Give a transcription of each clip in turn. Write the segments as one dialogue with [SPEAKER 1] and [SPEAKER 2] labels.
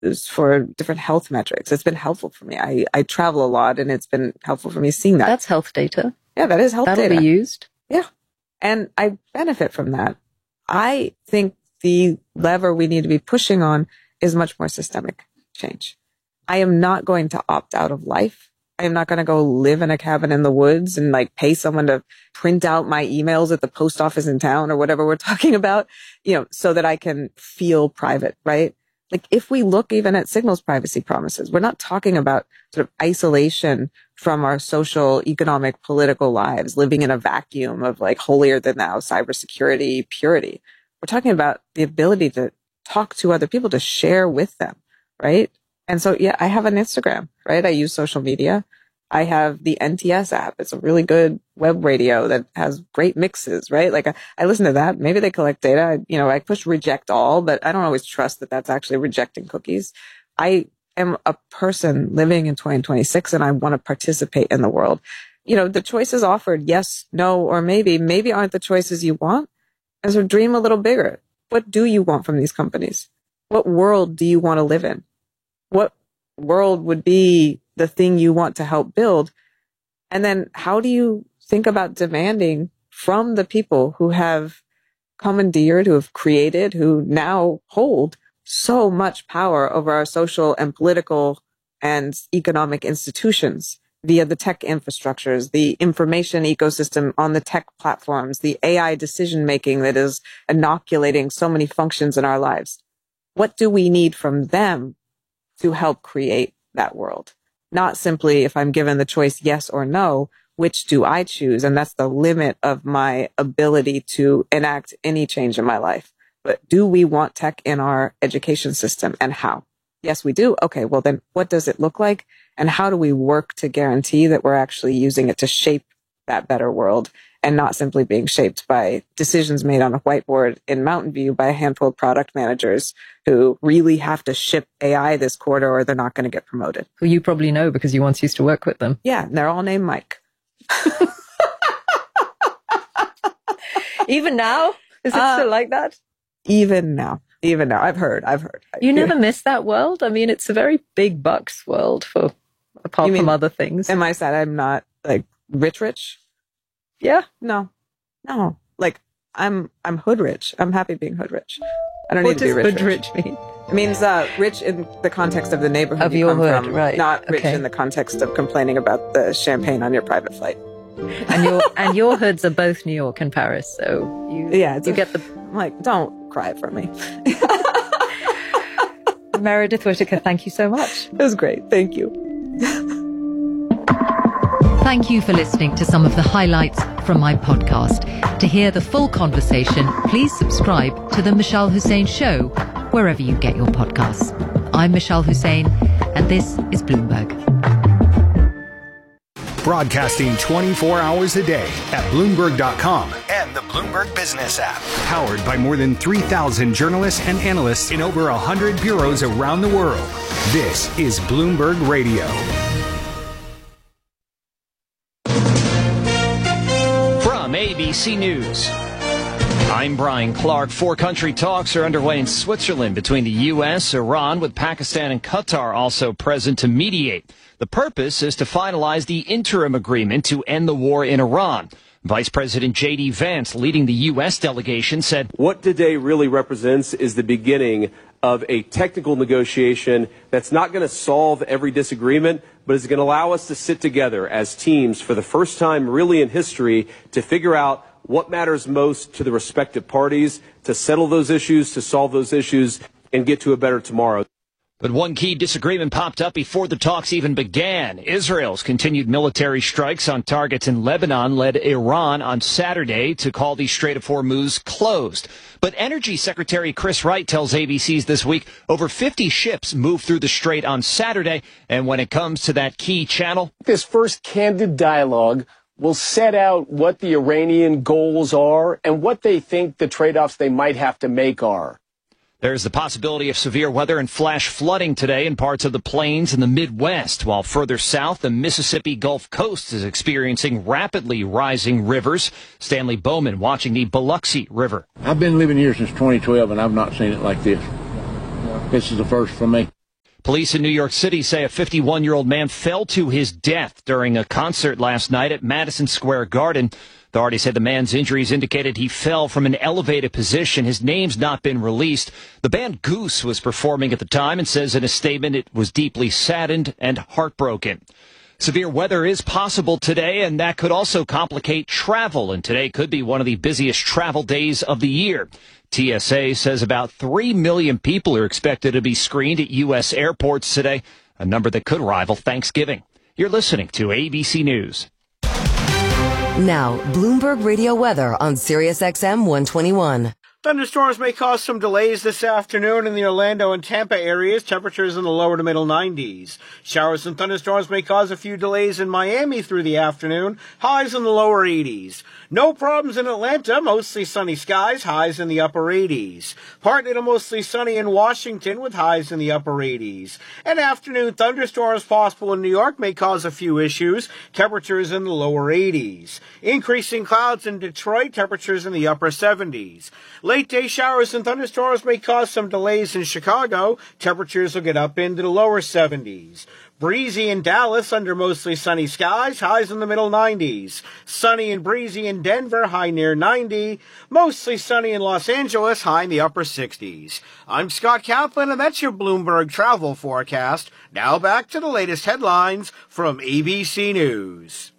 [SPEAKER 1] for different health metrics. It's been helpful for me. I travel a lot, and it's been helpful for me seeing that.
[SPEAKER 2] That's health data.
[SPEAKER 1] Yeah, that is health data.
[SPEAKER 2] That'll be used.
[SPEAKER 1] Yeah. And I benefit from that. I think the lever we need to be pushing on is much more systemic change. I am not going to opt out of life. I am not going to go live in a cabin in the woods and like pay someone to print out my emails at the post office in town or whatever we're talking about, so that I can feel private, right? Like if we look even at Signal's privacy promises, we're not talking about sort of isolation from our social, economic, political lives, living in a vacuum of like holier than thou cybersecurity purity. We're talking about the ability to talk to other people, to share with them, right? And so, yeah, I have an Instagram, right? I use social media. I have the NTS app. It's a really good web radio that has great mixes, right? Like I listen to that. Maybe they collect data. I push reject all, but I don't always trust that that's actually rejecting cookies. I am a person living in 2026 and I want to participate in the world. The choices offered, yes, no, or maybe aren't the choices you want. And so dream a little bigger. What do you want from these companies? What world do you want to live in? What world would be the thing you want to help build? And then how do you think about demanding from the people who have commandeered, who have created, who now hold so much power over our social and political and economic institutions via the tech infrastructures, the information ecosystem on the tech platforms, the AI decision making that is inoculating so many functions in our lives? What do we need from them to help create that world? Not simply, if I'm given the choice, yes or no, which do I choose? And that's the limit of my ability to enact any change in my life. But do we want tech in our education system, and how? Yes, we do. Okay, well then what does it look like? And how do we work to guarantee that we're actually using it to shape that better world and not simply being shaped by decisions made on a whiteboard in Mountain View by a handful of product managers who really have to ship AI this quarter or they're not going to get promoted.
[SPEAKER 2] Who you probably know because you once used to work with them.
[SPEAKER 1] Yeah, and they're all named Mike.
[SPEAKER 2] Even now? Is it still like that?
[SPEAKER 1] Even now. I've heard.
[SPEAKER 2] You never miss that world? I mean, it's a very big bucks world apart from other things.
[SPEAKER 1] Am I sad I'm not like rich?
[SPEAKER 2] Yeah.
[SPEAKER 1] No. Like I'm hood rich. I'm happy being hood rich. I don't need to be rich.
[SPEAKER 2] What does hood rich mean?
[SPEAKER 1] It means rich in the context of the neighborhood
[SPEAKER 2] of
[SPEAKER 1] you
[SPEAKER 2] your
[SPEAKER 1] come
[SPEAKER 2] hood,
[SPEAKER 1] from,
[SPEAKER 2] right?
[SPEAKER 1] Not rich in the context of complaining about the champagne on your private flight.
[SPEAKER 2] And your hoods are both New York and Paris, so you get the
[SPEAKER 1] like. Don't cry for me.
[SPEAKER 2] Meredith Whittaker, thank you so much.
[SPEAKER 1] It was great. Thank you.
[SPEAKER 3] Thank you for listening to some of the highlights from my podcast. To hear the full conversation, please subscribe to The Mishal Hussain Show, wherever you get your podcasts. I'm Mishal Hussain, and this is Bloomberg.
[SPEAKER 4] Broadcasting 24 hours a day at Bloomberg.com and the Bloomberg Business app. Powered by more than 3,000 journalists and analysts in over 100 bureaus around the world. This is Bloomberg Radio.
[SPEAKER 5] From ABC News, I'm Brian Clark. Four-country talks are underway in Switzerland between the U.S., Iran, with Pakistan and Qatar also present to mediate. The purpose is to finalize the interim agreement to end the war in Iran. Vice President J.D. Vance, leading the U.S. delegation, said,
[SPEAKER 6] "What today really represents is the beginning of a technical negotiation that's not going to solve every disagreement, but is going to allow us to sit together as teams for the first time really in history to figure out what matters most to the respective parties, to settle those issues, to solve those issues, and get to a better tomorrow."
[SPEAKER 5] But one key disagreement popped up before the talks even began. Israel's continued military strikes on targets in Lebanon led Iran on Saturday to call the Strait of Hormuz closed. But Energy Secretary Chris Wright tells ABC's This Week over 50 ships moved through the strait on Saturday. And when it comes to that key channel,
[SPEAKER 7] this first candid dialogue will set out what the Iranian goals are and what they think the trade-offs they might have to make are.
[SPEAKER 5] There's the possibility of severe weather and flash flooding today in parts of the plains and the Midwest, while further south, the Mississippi Gulf Coast is experiencing rapidly rising rivers. Stanley Bowman watching the Biloxi River.
[SPEAKER 8] I've been living here since 2012, and I've not seen it like this. This is the first for me.
[SPEAKER 5] Police in New York City say a 51-year-old man fell to his death during a concert last night at Madison Square Garden. Authorities say the man's injuries indicated he fell from an elevated position. His name's not been released. The band Goose was performing at the time and says in a statement it was deeply saddened and heartbroken. Severe weather is possible today, and that could also complicate travel, and today could be one of the busiest travel days of the year. TSA says about 3 million people are expected to be screened at U.S. airports today, a number that could rival Thanksgiving. You're listening to ABC News.
[SPEAKER 8] Now, Bloomberg Radio weather on Sirius XM 121.
[SPEAKER 9] Thunderstorms may cause some delays this afternoon in the Orlando and Tampa areas. Temperatures in the lower to middle 90s. Showers and thunderstorms may cause a few delays in Miami through the afternoon. Highs in the lower 80s. No problems in Atlanta. Mostly sunny skies. Highs in the upper 80s. Partly to mostly sunny in Washington with highs in the upper 80s. And afternoon thunderstorms possible in New York may cause a few issues. Temperatures in the lower 80s. Increasing clouds in Detroit. Temperatures in the upper 70s. Late-day showers and thunderstorms may cause some delays in Chicago. Temperatures will get up into the lower 70s. Breezy in Dallas under mostly sunny skies, highs in the middle 90s. Sunny and breezy in Denver, high near 90. Mostly sunny in Los Angeles, high in the upper 60s. I'm Scott Kaplan, and that's your Bloomberg travel forecast. Now back to the latest headlines from ABC News.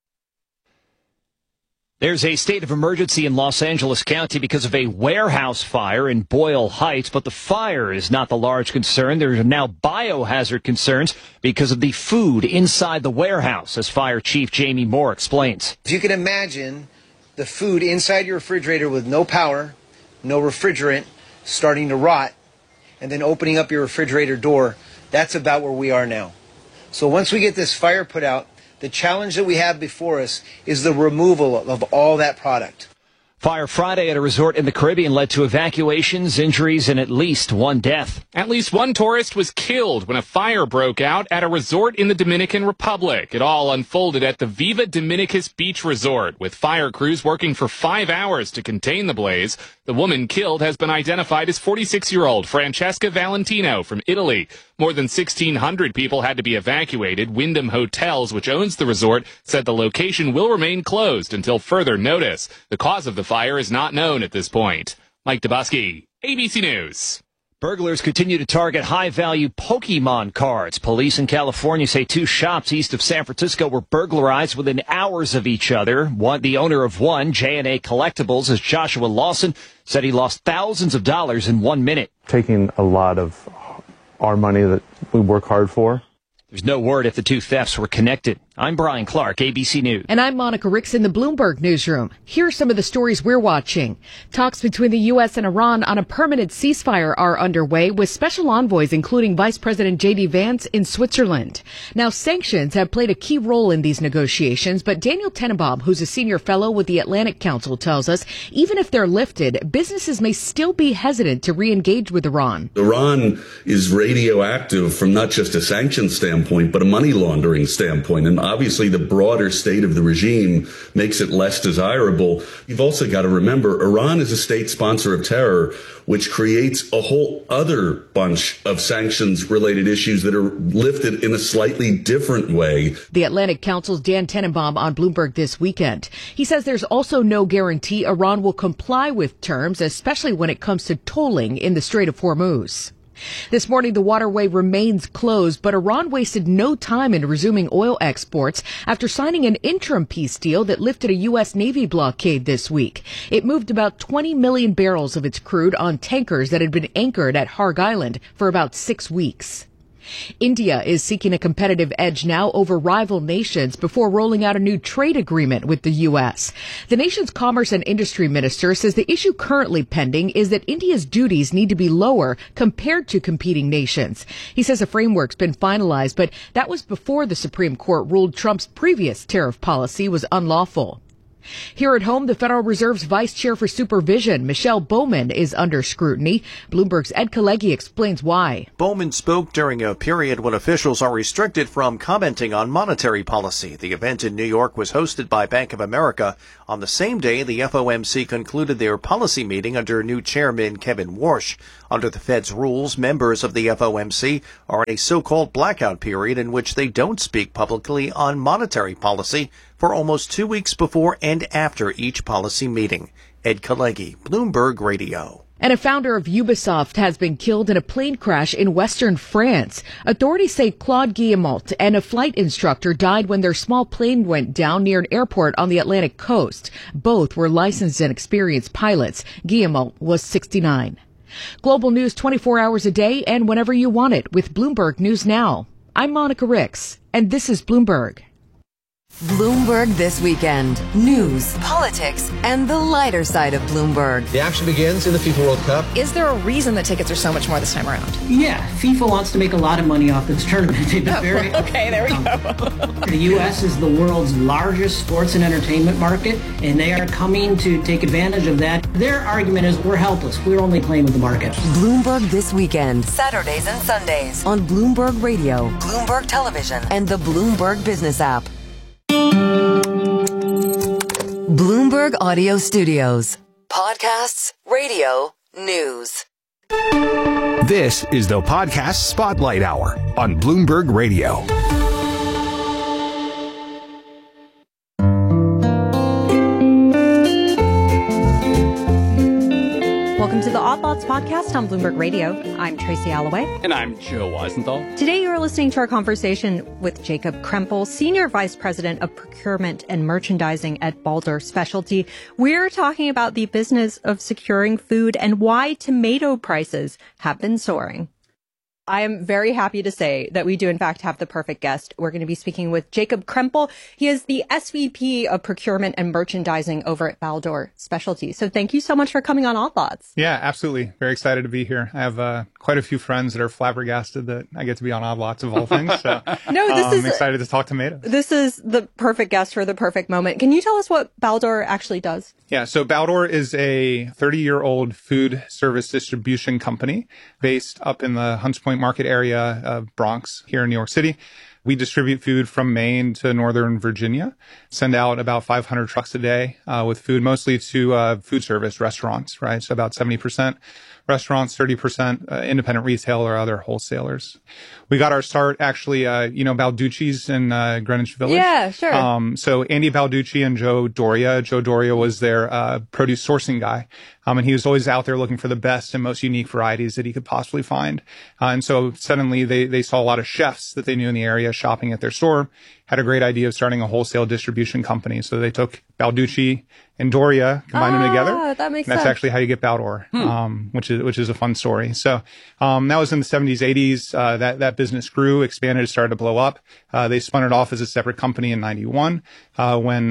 [SPEAKER 5] There's a state of emergency in Los Angeles County because of a warehouse fire in Boyle Heights, but the fire is not the large concern. There are now biohazard concerns because of the food inside the warehouse, as Fire Chief Jamie Moore explains.
[SPEAKER 10] If you can imagine the food inside your refrigerator with no power, no refrigerant, starting to rot, and then opening up your refrigerator door, that's about where we are now. So once we get this fire put out, the challenge that we have before us is the removal of all that product.
[SPEAKER 5] Fire Friday at a resort in the Caribbean led to evacuations, injuries, and at least one death.
[SPEAKER 11] At least one tourist was killed when a fire broke out at a resort in the Dominican Republic. It all unfolded at the Viva Dominicus Beach Resort, with fire crews working for 5 hours to contain the blaze. The woman killed has been identified as 46-year-old Francesca Valentino from Italy. More than 1,600 people had to be evacuated. Wyndham Hotels, which owns the resort, said the location will remain closed until further notice. The cause of the fire is not known at this point. Mike Dubosky, ABC News.
[SPEAKER 5] Burglars continue to target high-value Pokemon cards. Police in California say 2 shops east of San Francisco were burglarized within hours of each other. The owner of one, J&A Collectibles, as Joshua Lawson, said he lost thousands of dollars in 1 minute.
[SPEAKER 12] Taking a lot of our money that we work hard for.
[SPEAKER 5] There's no word if the 2 thefts were connected. I'm Brian Clark, ABC News.
[SPEAKER 13] And I'm Monica Ricks in the Bloomberg Newsroom. Here are some of the stories we're watching. Talks between the U.S. and Iran on a permanent ceasefire are underway, with special envoys, including Vice President J.D. Vance, in Switzerland. Now, sanctions have played a key role in these negotiations, but Daniel Tenenbaum, who's a senior fellow with the Atlantic Council, tells us even if they're lifted, businesses may still be hesitant to re-engage with Iran.
[SPEAKER 14] Iran is radioactive from not just a sanctions standpoint, but a money laundering standpoint. And obviously, the broader state of the regime makes it less desirable. You've also got to remember, Iran is a state sponsor of terror, which creates a whole other bunch of sanctions-related issues that are lifted in a slightly different way.
[SPEAKER 13] The Atlantic Council's Dan Tenenbaum on Bloomberg this weekend. He says there's also no guarantee Iran will comply with terms, especially when it comes to tolling in the Strait of Hormuz. This morning, the waterway remains closed, but Iran wasted no time in resuming oil exports after signing an interim peace deal that lifted a U.S. Navy blockade this week. It moved about 20 million barrels of its crude on tankers that had been anchored at Harg Island for about 6 weeks. India is seeking a competitive edge now over rival nations before rolling out a new trade agreement with the U.S. The nation's commerce and industry minister says the issue currently pending is that India's duties need to be lower compared to competing nations. He says a framework's been finalized, but that was before the Supreme Court ruled Trump's previous tariff policy was unlawful. Here at home, the Federal Reserve's Vice Chair for Supervision, Michelle Bowman, is under scrutiny. Bloomberg's Ed Kalegi explains why.
[SPEAKER 15] Bowman spoke during a period when officials are restricted from commenting on monetary policy. The event in New York was hosted by Bank of America. On the same day, the FOMC concluded their policy meeting under new chairman Kevin Warsh. Under the Fed's rules, members of the FOMC are in a so-called blackout period in which they don't speak publicly on monetary policy for almost 2 weeks before and after each policy meeting. Ed Kalegi, Bloomberg Radio.
[SPEAKER 13] And a founder of Ubisoft has been killed in a plane crash in western France. Authorities say Claude Guillemot and a flight instructor died when their small plane went down near an airport on the Atlantic coast. Both were licensed and experienced pilots. Guillemot was 69. Global news 24 hours a day and whenever you want it with Bloomberg News Now. I'm Monica Ricks, and this is Bloomberg.
[SPEAKER 8] Bloomberg This Weekend. News, politics, and the lighter side of Bloomberg.
[SPEAKER 16] The action begins in the FIFA World Cup.
[SPEAKER 17] Is there a reason the tickets are so much more this time around?
[SPEAKER 18] Yeah, FIFA wants to make a lot of money off this tournament. They've been very
[SPEAKER 17] okay, there we go.
[SPEAKER 18] The U.S. is the world's largest sports and entertainment market, and they are coming to take advantage of that. Their argument is we're helpless. We're only playing with the market.
[SPEAKER 8] Bloomberg This Weekend. Saturdays and Sundays on Bloomberg Radio, Bloomberg Television, and the Bloomberg Business app. Bloomberg Audio Studios. Podcasts, radio, news.
[SPEAKER 4] This is the Podcast Spotlight Hour on Bloomberg Radio.
[SPEAKER 19] Welcome to the Odd Lots podcast on Bloomberg Radio. I'm Tracy Alloway.
[SPEAKER 20] And I'm Joe Weisenthal.
[SPEAKER 19] Today you are listening to our conversation with Jacob Krempel, Senior Vice President of Procurement and Merchandising at Baldur Specialty. We're talking about the business of securing food and why tomato prices have been soaring. I am very happy to say that we do, in fact, have the perfect guest. We're going to be speaking with Jacob Krempel. He is the SVP of Procurement and Merchandising over at Baldur Specialty. So thank you so much for coming on Odd Lots.
[SPEAKER 21] Yeah, absolutely. Very excited to be here. I have quite a few friends that are flabbergasted that I get to be on Odd Lots of all things. So I'm excited to talk tomatoes.
[SPEAKER 19] This is the perfect guest for the perfect moment. Can you tell us what Baldur actually does?
[SPEAKER 21] Yeah, so Baldur is a 30-year-old food service distribution company based up in the Hunts Point market area of Bronx here in New York City. We distribute food from Maine to Northern Virginia, send out about 500 trucks a day with food, mostly to food service restaurants, right? So about 70% restaurants, 30% independent retail or other wholesalers. We got our start actually, Balducci's in Greenwich Village.
[SPEAKER 19] Yeah, sure.
[SPEAKER 21] So Andy Balducci and Joe Doria. Joe Doria was their produce sourcing guy. And he was always out there looking for the best and most unique varieties that he could possibly find. And so suddenly they saw a lot of chefs that they knew in the area shopping at their store, had a great idea of starting a wholesale distribution company. So they took Balducci and Doria, combined them together.
[SPEAKER 19] That makes
[SPEAKER 21] sense. That's actually how you get Baldur, which is a fun story. So that was in the 70s, 80s. That business grew, expanded, started to blow up. They spun it off as a separate company in 91 when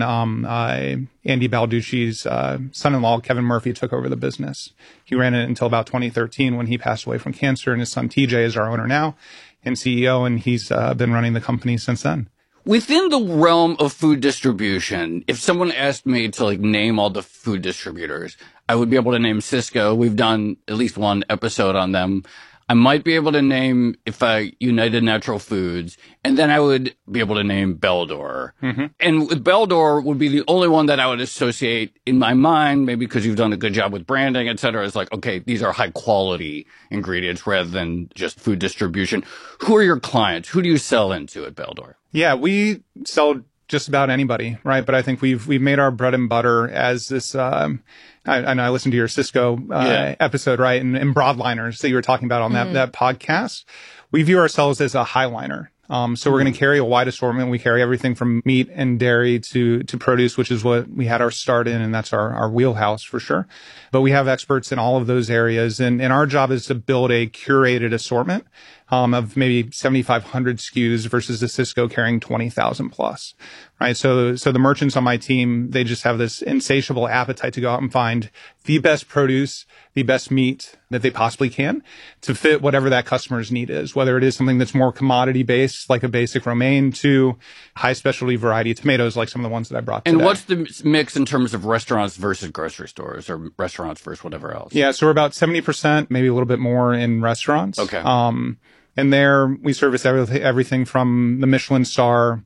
[SPEAKER 21] Andy Balducci's son-in-law, Kevin Murphy, took over the business. He ran it until about 2013 when he passed away from cancer, and his son TJ is our owner now and CEO, and he's been running the company since then.
[SPEAKER 20] Within the realm of food distribution, if someone asked me to name all the food distributors, I would be able to name Sysco. We've done at least one episode on them. I might be able to name United Natural Foods, and then I would be able to name Baldur. Mm-hmm. And with Baldur would be the only one that I would associate in my mind, maybe because you've done a good job with branding, et cetera. It's like, okay, these are high quality ingredients rather than just food distribution. Who are your clients? Who do you sell into at Baldur?
[SPEAKER 21] Yeah, we sell just about anybody, right? But I think we've made our bread and butter as this, I listened to your Sysco episode, right? And broadliners that you were talking about on that podcast. We view ourselves as a highliner. So we're going to carry a wide assortment. We carry everything from meat and dairy to produce, which is what we had our start in. And that's our wheelhouse for sure. But we have experts in all of those areas. And our job is to build a curated assortment of maybe 7,500 SKUs versus the Sysco carrying 20,000 plus, right? So the merchants on my team, they just have this insatiable appetite to go out and find the best produce, the best meat that they possibly can to fit whatever that customer's need is, whether it is something that's more commodity based, like a basic romaine, to high specialty variety tomatoes, like some of the ones that I brought today.
[SPEAKER 20] And what's the mix in terms of restaurants versus grocery stores or restaurants versus whatever else?
[SPEAKER 21] Yeah, so we're about 70%, maybe a little bit more in restaurants.
[SPEAKER 20] Okay.
[SPEAKER 21] And there we service everything from the Michelin star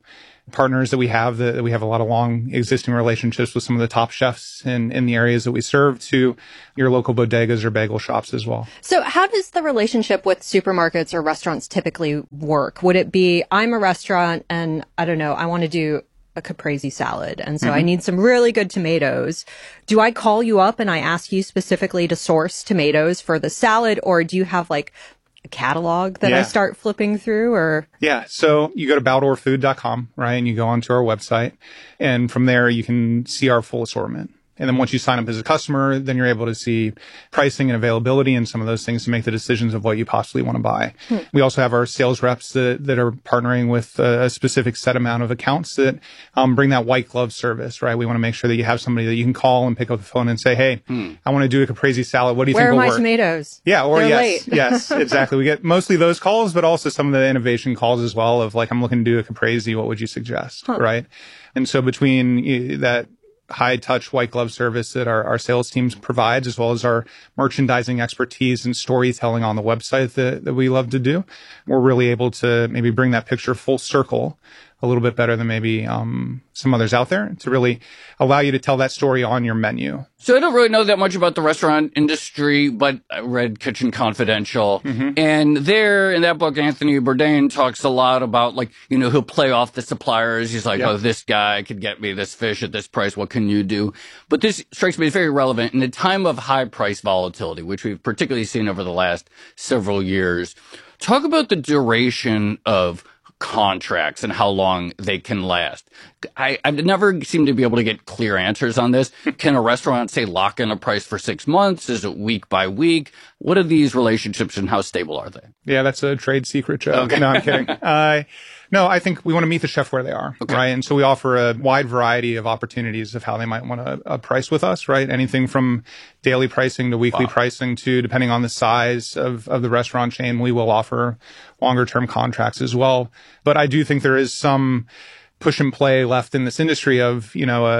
[SPEAKER 21] partners that we have a lot of long existing relationships with some of the top chefs in the areas that we serve, to your local bodegas or bagel shops as well.
[SPEAKER 19] So how does the relationship with supermarkets or restaurants typically work? Would it be, I'm a restaurant and I don't know, I want to do a caprese salad, and so I need some really good tomatoes. Do I call you up and I ask you specifically to source tomatoes for the salad, or do you have like a catalog that I start flipping through? Or
[SPEAKER 21] so you go to baldorfood.com, right, and you go onto our website, and from there you can see our full assortment. And then once you sign up as a customer, then you're able to see pricing and availability and some of those things to make the decisions of what you possibly want to buy. We also have our sales reps that are partnering with a specific set amount of accounts that bring that white glove service, right? We want to make sure that you have somebody that you can call and pick up the phone and say, hey, I want to do a caprese salad. What do you think will work?
[SPEAKER 19] Where are my tomatoes?
[SPEAKER 21] Yeah, or
[SPEAKER 19] They're
[SPEAKER 21] yes,
[SPEAKER 19] late.
[SPEAKER 21] yes, exactly. We get mostly those calls, but also some of the innovation calls as well of like, I'm looking to do a caprese. What would you suggest? Right? And so between that high touch white glove service that our sales teams provides, as well as our merchandising expertise and storytelling on the website that we love to do, we're really able to maybe bring that picture full circle a little bit better than maybe some others out there, to really allow you to tell that story on your menu.
[SPEAKER 20] So I don't really know that much about the restaurant industry, but I read Kitchen Confidential. And there in that book, Anthony Bourdain talks a lot about, like, he'll play off the suppliers. He's like, oh, this guy could get me this fish at this price. What can you do? But this strikes me as very relevant in a time of high price volatility, which we've particularly seen over the last several years. Talk about the duration of contracts and how long they can last. I've never seemed to be able to get clear answers on this. Can a restaurant, say, lock in a price for 6 months? Is it week by week? What are these relationships and how stable are they?
[SPEAKER 21] Yeah, that's a trade secret, Joe. Okay. No, I'm kidding. No, I think we want to meet the chef where they are, right? And so we offer a wide variety of opportunities of how they might want to price with us, right? Anything from daily pricing to weekly pricing to, depending on the size of the restaurant chain, we will offer longer term contracts as well. But I do think there is some push and play left in this industry of,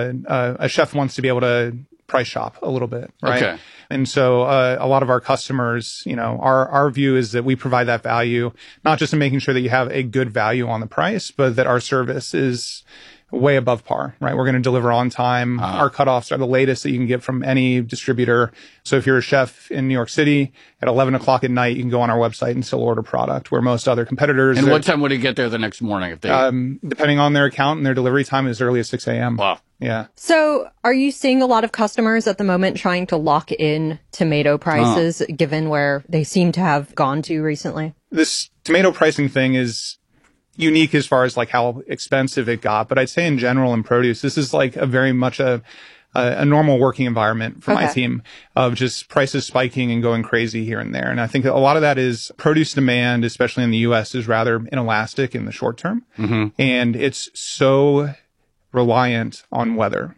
[SPEAKER 21] a chef wants to be able to price shop a little bit, right? Okay. And so a lot of our customers, our view is that we provide that value, not just in making sure that you have a good value on the price, but that our service is way above par, right? We're going to deliver on time. Our cutoffs are the latest that you can get from any distributor. So if you're a chef in New York City at 11 o'clock at night, you can go on our website and still order product, where most other competitors.
[SPEAKER 20] And what time would it get there the next morning? If they,
[SPEAKER 21] depending on their account and their delivery time, as early as 6 a.m.
[SPEAKER 20] Wow.
[SPEAKER 21] Yeah.
[SPEAKER 19] So are you seeing a lot of customers at the moment trying to lock in tomato prices, given where they seem to have gone to recently?
[SPEAKER 21] This tomato pricing thing is unique as far as like how expensive it got. But I'd say in general in produce, this is like a very much a normal working environment for my team of just prices spiking and going crazy here and there. And I think a lot of that is produce demand, especially in the U.S., is rather inelastic in the short term. And it's so reliant on weather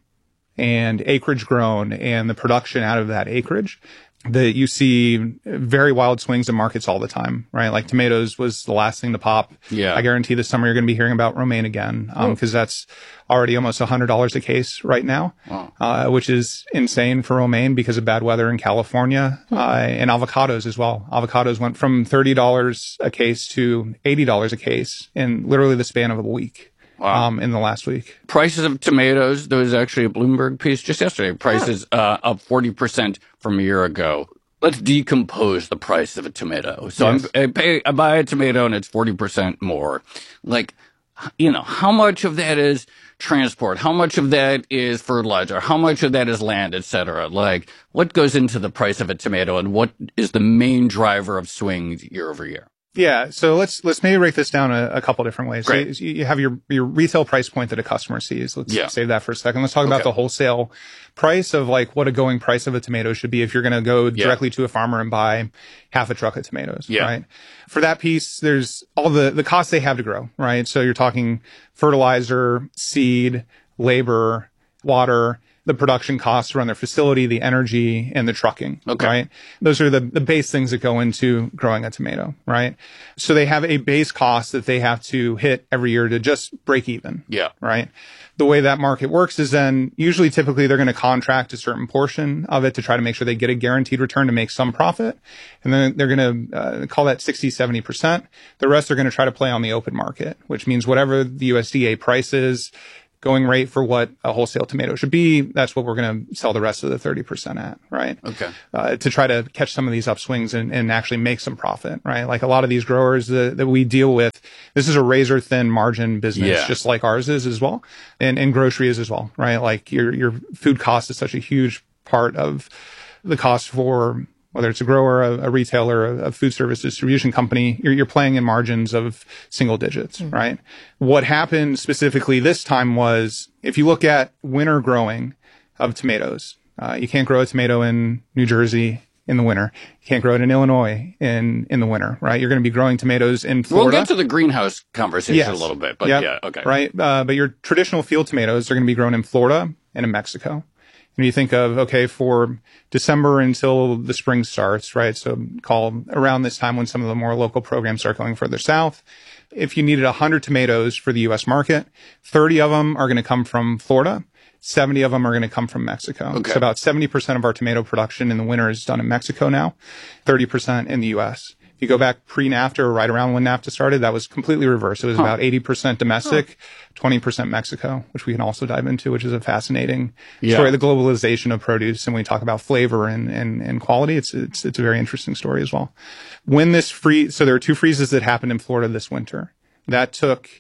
[SPEAKER 21] and acreage grown and the production out of that acreage that you see very wild swings in markets all the time, right? Like tomatoes was the last thing to pop.
[SPEAKER 20] Yeah.
[SPEAKER 21] I guarantee this summer you're going to be hearing about romaine again, because that's already almost $100 a case right now, which is insane for romaine because of bad weather in California, and avocados as well. Avocados went from $30 a case to $80 a case in literally the span of a week. In the last week.
[SPEAKER 20] Prices of tomatoes, there was actually a Bloomberg piece just yesterday. Prices up 40% from a year ago. Let's decompose the price of a tomato. So I buy a tomato and it's 40% more. Like, how much of that is transport? How much of that is fertilizer? How much of that is land, et cetera? Like, what goes into the price of a tomato and what is the main driver of swings year over year?
[SPEAKER 21] Yeah. So let's maybe break this down a couple different ways.
[SPEAKER 20] Great.
[SPEAKER 21] So you have your retail price point that a customer sees. Let's save that for a second. Let's talk about the wholesale price of like what a going price of a tomato should be if you're going to go directly to a farmer and buy half a truck of tomatoes, right? For that piece, there's all the costs they have to grow, right? So you're talking fertilizer, seed, labor, water, the production costs to run their facility, the energy, and the trucking, right? Those are the base things that go into growing a tomato, right? So they have a base cost that they have to hit every year to just break even, right? The way that market works is then typically they're going to contract a certain portion of it to try to make sure they get a guaranteed return to make some profit. And then they're going to call that 60-70%. The rest are going to try to play on the open market, which means whatever the USDA price is, going rate for what a wholesale tomato should be, that's what we're going to sell the rest of the 30% at, right? To try to catch some of these upswings and actually make some profit, right? Like a lot of these growers that we deal with, this is a razor thin margin business, just like ours is as well, and grocery is as well, right? Like your food cost is such a huge part of the cost for whether it's a grower, a retailer, a food service distribution company, you're playing in margins of single digits, right? What happened specifically this time was, if you look at winter growing of tomatoes, you can't grow a tomato in New Jersey in the winter. You can't grow it in Illinois in the winter, right? You're going to be growing tomatoes in Florida.
[SPEAKER 20] We'll get to the greenhouse conversation a little bit, but
[SPEAKER 21] right? But your traditional field tomatoes are going to be grown in Florida and in Mexico. And you think of, for December until the spring starts, right? So call around this time when some of the more local programs start going further south. If you needed 100 tomatoes for the U.S. market, 30 of them are going to come from Florida. 70 of them are going to come from Mexico. So about 70% of our tomato production in the winter is done in Mexico now, 30% in the U.S. If you go back pre-NAFTA, right around when NAFTA started, that was completely reversed. It was about 80% domestic, 20% Mexico, which we can also dive into, which is a fascinating story. The globalization of produce, and when we talk about flavor and quality, it's a very interesting story as well. When this so there are 2 freezes that happened in Florida this winter. That took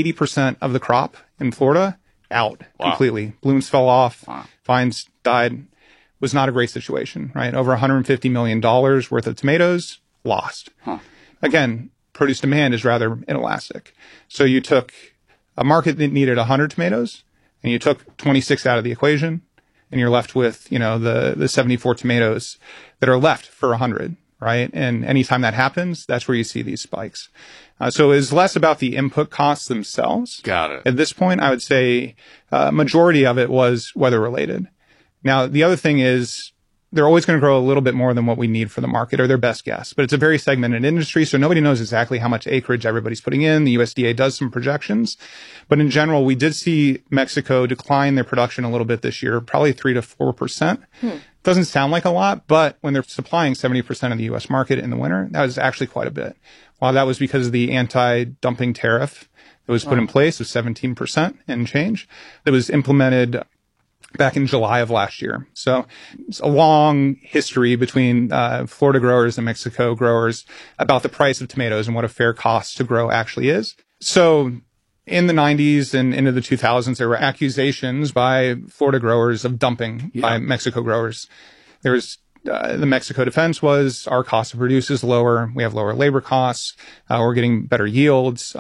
[SPEAKER 21] 80% of the crop in Florida out completely. Blooms fell off, vines died. Was not a great situation, right? Over $150 million worth of tomatoes lost. Again, produce demand is rather inelastic. So you took a market that needed 100 tomatoes and you took 26 out of the equation, and you're left with, the 74 tomatoes that are left for 100, right? And anytime that happens, that's where you see these spikes. So it's less about the input costs themselves.
[SPEAKER 20] Got it.
[SPEAKER 21] At this point, I would say majority of it was weather related. Now, the other thing is, they're always going to grow a little bit more than what we need for the market, or their best guess. But it's a very segmented industry, so nobody knows exactly how much acreage everybody's putting in. The USDA does some projections. But in general, we did see Mexico decline their production a little bit this year, probably 3 to 4%. Doesn't sound like a lot, but when they're supplying 70% of the U.S. market in the winter, that was actually quite a bit. While that was because of the anti-dumping tariff that was put in place of 17% and change, that was implemented back in July of last year. So it's a long history between Florida growers and Mexico growers about the price of tomatoes and what a fair cost to grow actually is. So in the 90s and into the 2000s, there were accusations by Florida growers of dumping by Mexico growers. There was the Mexico defense was, our cost to produce is lower. We have lower labor costs. We're getting better yields.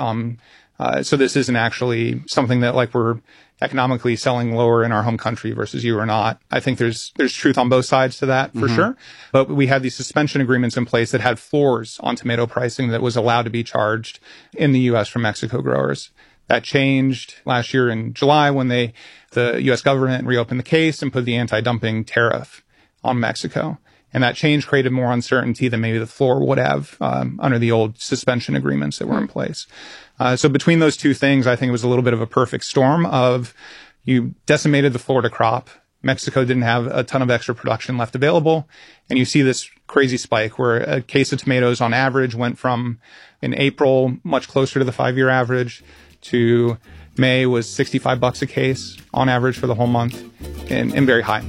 [SPEAKER 21] So this isn't actually something that we're economically selling lower in our home country versus you or not. I think there's truth on both sides to that for sure. But we had these suspension agreements in place that had floors on tomato pricing that was allowed to be charged in the U.S. from Mexico growers. That changed last year in July when the U.S. government reopened the case and put the anti-dumping tariff on Mexico. And that change created more uncertainty than maybe the floor would have under the old suspension agreements that were in place. So between those two things, I think it was a little bit of a perfect storm of you decimated the Florida crop. Mexico didn't have a ton of extra production left available. And you see this crazy spike where a case of tomatoes on average went from in April much closer to the 5-year average to May was $65 a case on average for the whole month and very high.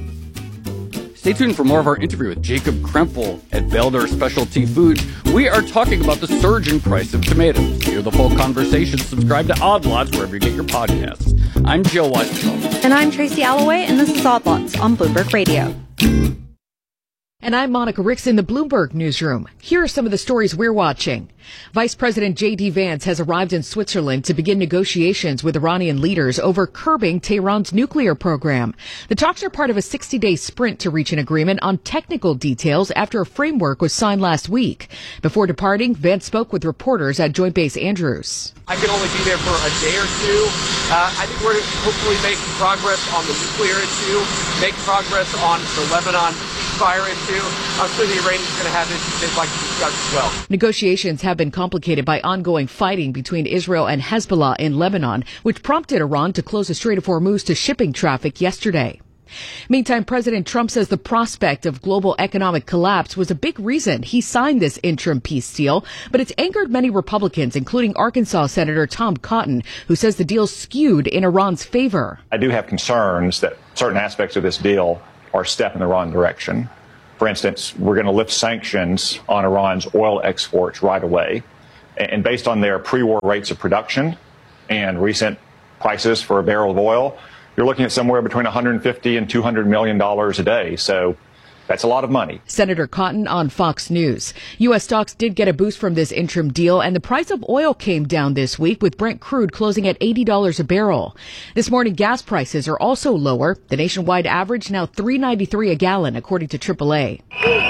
[SPEAKER 20] Stay tuned for more of our interview with Jacob Krempel at Belder Specialty Foods. We are talking about the surge in price of tomatoes. To hear the full conversation, subscribe to Odd Lots wherever you get your podcasts. I'm Joe Weisenthal.
[SPEAKER 19] And I'm Tracy Alloway, and this is Odd Lots on Bloomberg Radio.
[SPEAKER 13] And I'm Monica Ricks in the Bloomberg newsroom. Here are some of the stories we're watching. Vice President J.D. Vance has arrived in Switzerland to begin negotiations with Iranian leaders over curbing Tehran's nuclear program. The talks are part of a 60-day sprint to reach an agreement on technical details after a framework was signed last week. Before departing, Vance spoke with reporters at Joint Base Andrews.
[SPEAKER 2] I can only be there for a day or two. I think we're hopefully making progress on the nuclear issue, make progress on the Lebanon ceasefire issue. I'm sure the Iranians are going to have issues they'd like to discuss as well.
[SPEAKER 13] Negotiations have been complicated by ongoing fighting between Israel and Hezbollah in Lebanon, which prompted Iran to close the Strait of Hormuz to shipping traffic yesterday. Meantime, President Trump says the prospect of global economic collapse was a big reason he signed this interim peace deal, but it's angered many Republicans, including Arkansas Senator Tom Cotton, who says the deal skewed in Iran's favor.
[SPEAKER 22] I do have concerns that certain aspects of this deal are a step in the wrong direction. For instance, we're going to lift sanctions on Iran's oil exports right away. And based on their pre-war rates of production and recent prices for a barrel of oil, you're looking at somewhere between $150 and $200 million a day. So that's a lot of money.
[SPEAKER 13] Senator Cotton on Fox News. U.S. stocks did get a boost from this interim deal, and the price of oil came down this week, with Brent crude closing at $80 a barrel. This morning, gas prices are also lower. The nationwide average now $3.93 a gallon, according to AAA.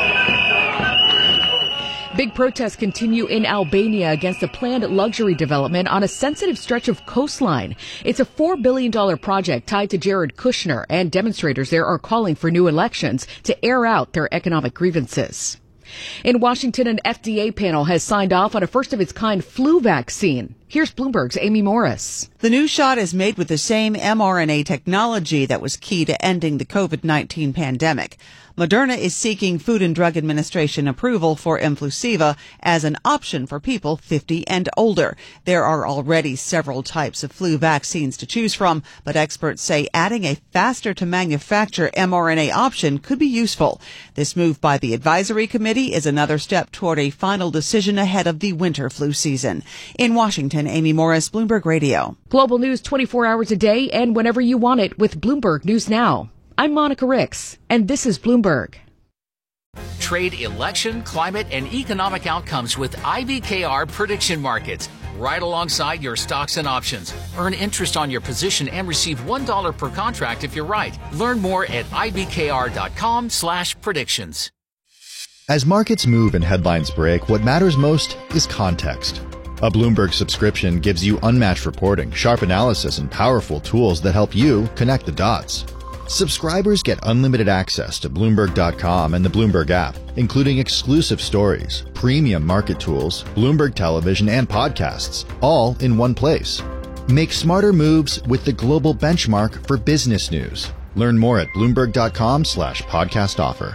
[SPEAKER 13] Big protests continue in Albania against a planned luxury development on a sensitive stretch of coastline. It's a $4 billion project tied to Jared Kushner, and demonstrators there are calling for new elections to air out their economic grievances. In Washington, an FDA panel has signed off on a first-of-its-kind flu vaccine. Here's Bloomberg's Amy Morris.
[SPEAKER 23] The new shot is made with the same mRNA technology that was key to ending the COVID-19 pandemic. Moderna is seeking Food and Drug Administration approval for Influsiva as an option for people 50 and older. There are already several types of flu vaccines to choose from, but experts say adding a faster-to-manufacture mRNA option could be useful. This move by the advisory committee is another step toward a final decision ahead of the winter flu season. In Washington, Amy Morris, Bloomberg Radio.
[SPEAKER 13] Global news 24 hours a day and whenever you want it with Bloomberg News Now. I'm Monica Ricks, and this is Bloomberg.
[SPEAKER 24] Trade election, climate, and economic outcomes with IBKR prediction markets. Right alongside your stocks and options. Earn interest on your position and receive $1 per contract if you're right. Learn more at ibkr.com/predictions.
[SPEAKER 25] As markets move and headlines break, what matters most is context. A Bloomberg subscription gives you unmatched reporting, sharp analysis, and powerful tools that help you connect the dots. Subscribers get unlimited access to Bloomberg.com and the Bloomberg app, including exclusive stories, premium market tools, Bloomberg television, and podcasts, all in one place. Make smarter moves with the global benchmark for business news. Learn more at Bloomberg.com/podcast offer.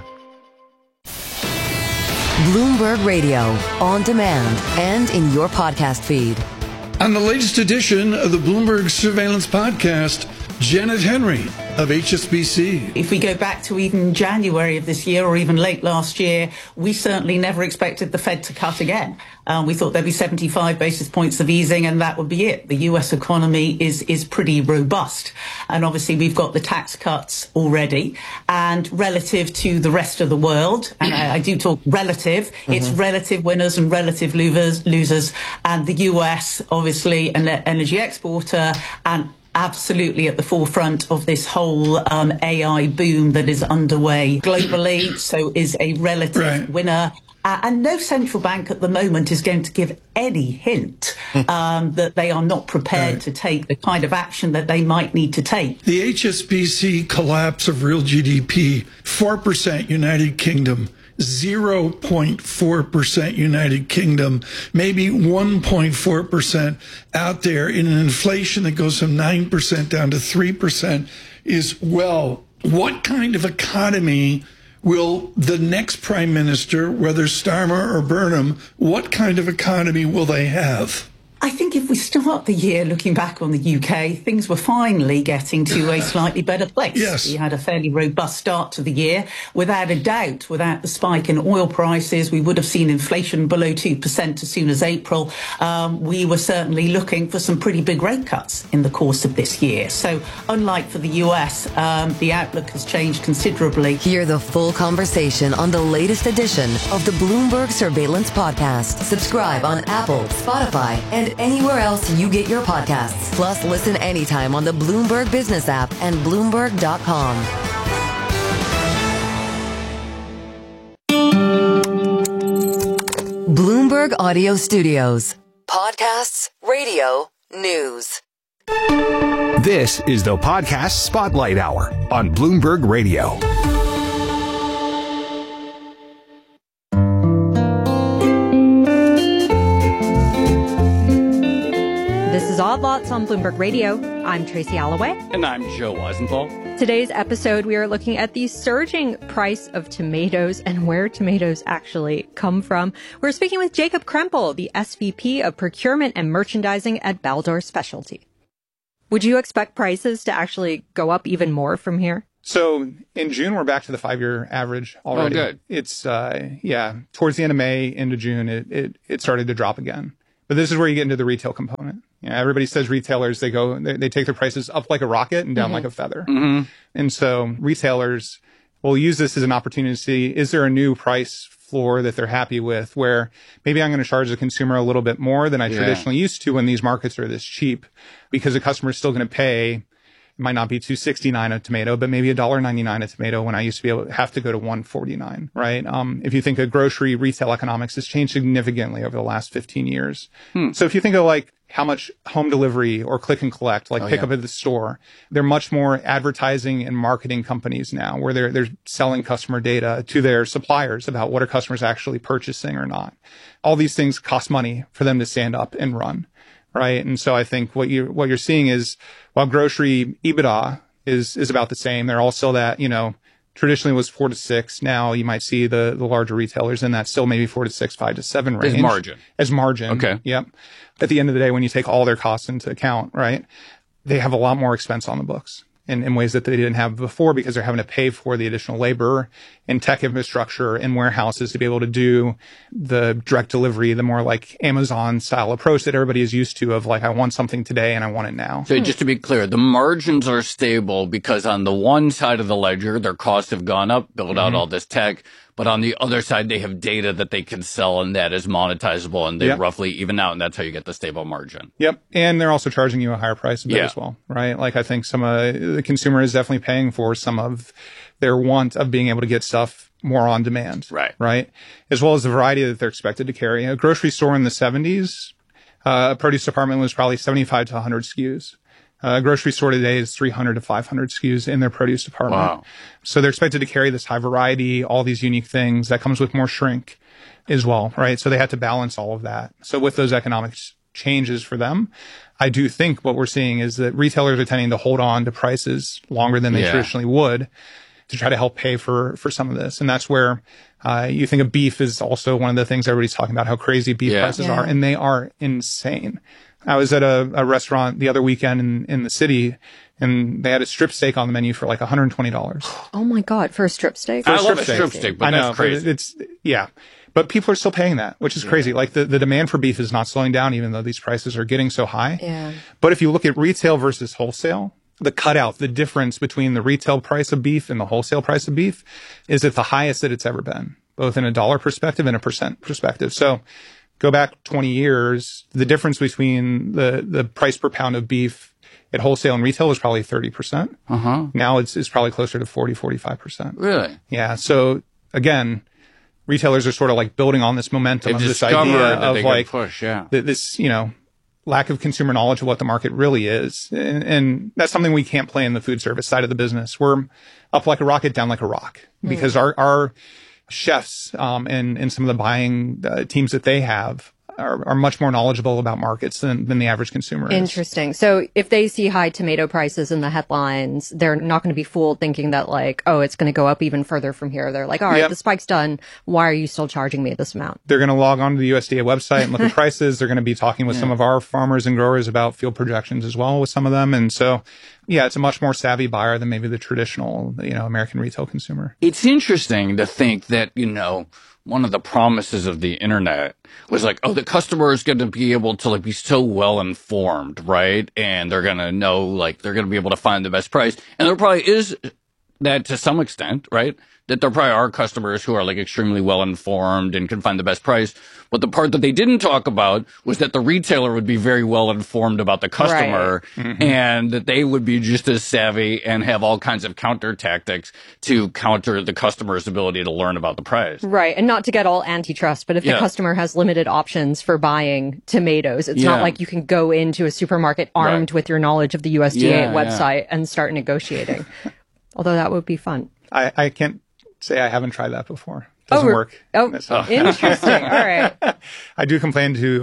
[SPEAKER 8] Bloomberg Radio, on demand and in your podcast feed.
[SPEAKER 26] On the latest edition of the Bloomberg Surveillance Podcast, Janet Henry of HSBC.
[SPEAKER 27] If we go back to even January of this year or even late last year, we certainly never expected the Fed to cut again. We thought there'd be 75 basis points of easing and that would be it. The US economy is pretty robust. And obviously we've got the tax cuts already. And relative to the rest of the world, and I do talk relative, it's relative winners and relative losers. And the US, obviously, an energy exporter and absolutely at the forefront of this whole AI boom that is underway globally, so is a relative winner. And no central bank at the moment is going to give any hint that they are not prepared to take the kind of action that they might need to take.
[SPEAKER 26] The HSBC collapse of real GDP, 4% United Kingdom, 0.4% United Kingdom, maybe 1.4% out there in an inflation that goes from 9% down to 3% is, well, what kind of economy will the next prime minister, whether Starmer or Burnham, what kind of economy will they have?
[SPEAKER 27] I think if we start the year looking back on the UK, things were finally getting to a slightly better place.
[SPEAKER 26] Yes.
[SPEAKER 27] We had a fairly robust start to the year. Without a doubt, without the spike in oil prices, we would have seen inflation below 2% as soon as April. We were certainly looking for some pretty big rate cuts in the course of this year. So unlike for the US, the outlook has changed considerably.
[SPEAKER 8] Hear the full conversation on the latest edition of the Bloomberg Surveillance Podcast. Subscribe on Apple, Spotify, and anywhere else you get your podcasts. Plus, listen anytime on the Bloomberg Business app and Bloomberg.com. Bloomberg Audio Studios. Podcasts, radio, news.
[SPEAKER 4] This is the Podcast Spotlight Hour on Bloomberg Radio.
[SPEAKER 19] This is Odd Lots on Bloomberg Radio. I'm Tracy Alloway.
[SPEAKER 20] And I'm Joe Weisenthal.
[SPEAKER 19] Today's episode, we are looking at the surging price of tomatoes and where tomatoes actually come from. We're speaking with Jacob Krempel, the SVP of Procurement and Merchandising at Baldor Specialty. Would you expect prices to actually go up even more from here?
[SPEAKER 21] So in June, we're back to the 5-year average already.
[SPEAKER 20] Oh, good.
[SPEAKER 21] It's, towards the end of May into June, it started to drop again. But this is where you get into the retail component. You know, everybody says retailers, they take their prices up like a rocket and down like a feather.
[SPEAKER 20] Mm-hmm.
[SPEAKER 21] And so retailers will use this as an opportunity to see, is there a new price floor that they're happy with where maybe I'm going to charge the consumer a little bit more than I traditionally used to when these markets are this cheap, because the customer is still going to pay. It might not be $2.69 a tomato, but maybe $1.99 a tomato when I used to have to go to $1.49, right? If you think of grocery retail economics, has changed significantly over the last 15 years. So if you think of like how much home delivery or click and collect, like pick up at the store, they're much more advertising and marketing companies now where they're selling customer data to their suppliers about what are customers actually purchasing or not. All these things cost money for them to stand up and run. Right. And so I think what you're seeing is while grocery EBITDA is about the same, they're all still that, traditionally was 4 to 6. Now you might see the larger retailers in that still maybe 4 to 6, 5 to 7 range. As margin.
[SPEAKER 20] Okay.
[SPEAKER 21] Yep. At the end of the day, when you take all their costs into account, right, they have a lot more expense on the books in ways that they didn't have before because they're having to pay for the additional labor and tech infrastructure and warehouses to be able to do the direct delivery, the more like Amazon style approach that everybody is used to of like, I want something today and I want it now.
[SPEAKER 20] So just to be clear, the margins are stable because on the one side of the ledger, their costs have gone up, build out all this tech. But on the other side, they have data that they can sell and that is monetizable and they roughly even out. And that's how you get the stable margin. Yep.
[SPEAKER 21] And they're also charging you a higher price a bit as well, right? Like I think the consumer is definitely paying for some of their want of being able to get stuff more on demand. Right. As well as the variety that they're expected to carry. A grocery store in the 70s, a produce department was probably 75 to 100 SKUs. A grocery store today is 300 to 500 SKUs in their produce department.
[SPEAKER 20] Wow.
[SPEAKER 21] So they're expected to carry this high variety, all these unique things that comes with more shrink as well, right? So they have to balance all of that. So with those economic changes for them, I do think what we're seeing is that retailers are tending to hold on to prices longer than they traditionally would to try to help pay for some of this. And that's where you think of beef is also one of the things everybody's talking about, how crazy beef prices are, and they are insane. I was at a restaurant the other weekend in the city, and they had a strip steak on the menu for like $120.
[SPEAKER 19] Oh my God, for a strip steak?
[SPEAKER 20] I love a strip steak, but that's crazy.
[SPEAKER 21] But people are still paying that, which is crazy. Like the demand for beef is not slowing down, even though these prices are getting so high.
[SPEAKER 19] Yeah.
[SPEAKER 21] But if you look at retail versus wholesale, the cutout, the difference between the retail price of beef and the wholesale price of beef is at the highest that it's ever been, both in a dollar perspective and a percent perspective. So go back 20 years, the difference between the price per pound of beef at wholesale and retail was probably 30%. Now it's probably closer to 45%.
[SPEAKER 20] Really?
[SPEAKER 21] Yeah. So again, retailers are sort of like building on this momentum of this idea of like this, lack of consumer knowledge of what the market really is. And that's something we can't play in the food service side of the business. We're up like a rocket, down like a rock because our chefs, and some of the buying teams that they have are much more knowledgeable about markets than the average consumer is.
[SPEAKER 19] Interesting. So if they see high tomato prices in the headlines, they're not going to be fooled thinking that like, oh, it's going to go up even further from here. They're like, all right, the spike's done. Why are you still charging me this amount?
[SPEAKER 21] They're going to log on to the USDA website and look at prices. They're going to be talking with some of our farmers and growers about field projections as well with some of them. And so, yeah, it's a much more savvy buyer than maybe the traditional, American retail consumer.
[SPEAKER 20] It's interesting to think that, one of the promises of the internet was like, oh, the customer is going to be able to be so well informed, right? And they're going to know, they're going to be able to find the best price. And there probably is that to some extent, right? That there probably are customers who are extremely well informed and can find the best price. But the part that they didn't talk about was that the retailer would be very well informed about the customer, and that they would be just as savvy and have all kinds of counter tactics to counter the customer's ability to learn about the price.
[SPEAKER 19] Right. And not to get all antitrust, but if the customer has limited options for buying tomatoes, it's not like you can go into a supermarket armed with your knowledge of the USDA website and start negotiating. Although that would be fun.
[SPEAKER 21] I can't say I haven't tried that before. Doesn't work.
[SPEAKER 19] Oh, interesting. All right.
[SPEAKER 21] I do complain to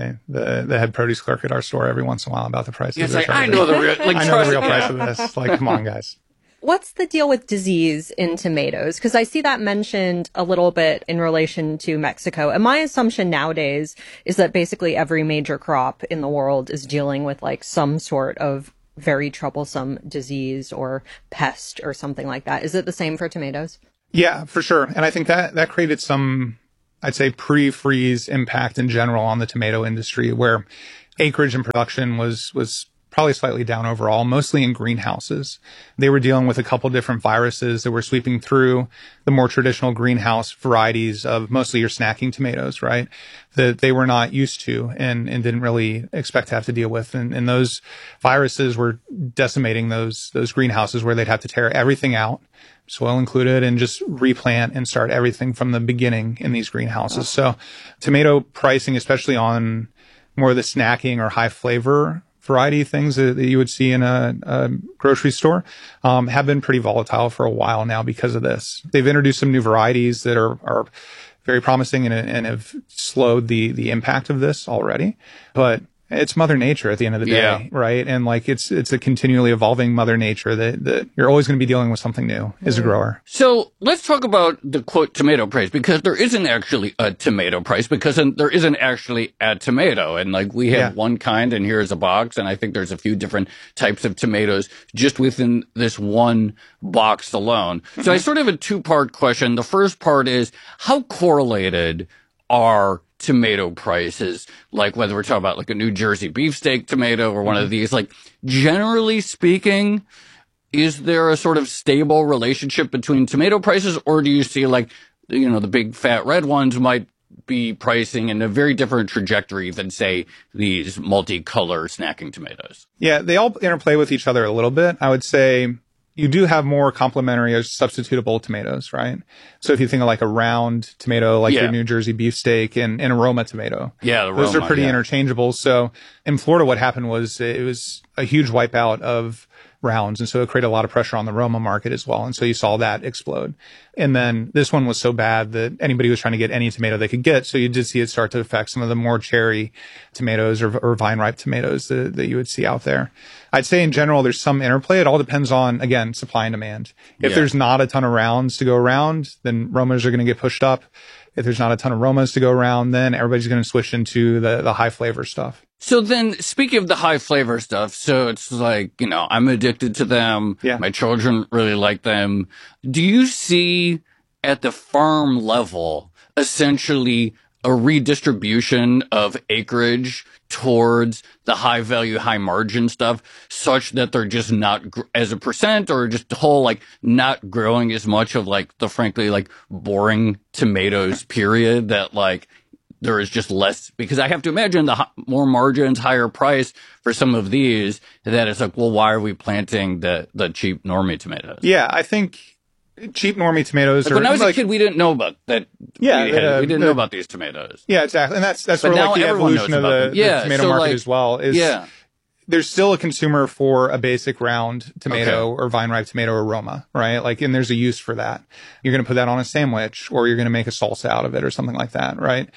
[SPEAKER 21] the head produce clerk at our store every once in a while about the prices.
[SPEAKER 20] It's I know the real,
[SPEAKER 21] I know the real price of this. Come on, guys.
[SPEAKER 19] What's the deal with disease in tomatoes? Because I see that mentioned a little bit in relation to Mexico. And my assumption nowadays is that basically every major crop in the world is dealing with some sort of very troublesome disease or pest or something like that. Is it the same for tomatoes?
[SPEAKER 21] Yeah, for sure. And I think that created some, I'd say, pre-freeze impact in general on the tomato industry, where acreage and production was probably slightly down overall, mostly in greenhouses. They were dealing with a couple different viruses that were sweeping through the more traditional greenhouse varieties of mostly your snacking tomatoes, right? That they were not used to and didn't really expect to have to deal with. And those viruses were decimating those greenhouses where they'd have to tear everything out, soil included, and just replant and start everything from the beginning in these greenhouses. So tomato pricing, especially on more of the snacking or high flavor variety things that you would see in a grocery store, have been pretty volatile for a while now because of this. They've introduced some new varieties that are very promising and have slowed the impact of this already. But it's Mother Nature at the end of the day, right? And it's a continually evolving Mother Nature that you're always going to be dealing with something new as a grower.
[SPEAKER 20] So let's talk about the quote tomato price, because there isn't actually a tomato price, because there isn't actually a tomato. And we have one kind, and here's a box, and I think there's a few different types of tomatoes just within this one box alone. So I sort of have a two-part question. The first part is, how correlated are tomato prices, whether we're talking about a New Jersey beefsteak tomato or one of these, generally speaking, is there a sort of stable relationship between tomato prices, or do you see the big fat red ones might be pricing in a very different trajectory than, say, these multicolor snacking tomatoes?
[SPEAKER 21] Yeah, they all interplay with each other a little bit. I would say you do have more complementary or substitutable tomatoes, right? So if you think of a round tomato, your New Jersey beefsteak and aroma tomato.
[SPEAKER 20] Yeah,
[SPEAKER 21] those are pretty interchangeable. So in Florida, what happened was it was a huge wipeout of rounds. And so it created a lot of pressure on the Roma market as well. And so you saw that explode. And then this one was so bad that anybody was trying to get any tomato they could get. So you did see it start to affect some of the more cherry tomatoes or vine ripe tomatoes that you would see out there. I'd say in general, there's some interplay. It all depends on, again, supply and demand. If there's not a ton of rounds to go around, then Romas are going to get pushed up. If there's not a ton of Romas to go around, then everybody's going to switch into the high flavor stuff.
[SPEAKER 20] So then, speaking of the high flavor stuff, so it's I'm addicted to them.
[SPEAKER 21] Yeah.
[SPEAKER 20] My children really like them. Do you see at the farm level, essentially, a redistribution of acreage towards the high value, high margin stuff, such that they're just not as a percent, or just the whole not growing as much of the frankly boring tomatoes period, that there is just less, because I have to imagine the more margins, higher price for some of these, that it's well, why are we planting the cheap normie tomatoes?
[SPEAKER 21] Yeah, I think cheap normie tomatoes are...
[SPEAKER 20] When I was a kid, we didn't know about that.
[SPEAKER 21] Yeah.
[SPEAKER 20] We didn't know about these tomatoes.
[SPEAKER 21] Yeah, exactly. And that's where the evolution of the tomato market as well is...
[SPEAKER 20] Yeah.
[SPEAKER 21] There's still a consumer for a basic round tomato or vine ripe tomato aroma, right? And there's a use for that. You're going to put that on a sandwich, or you're going to make a salsa out of it or something like that, right?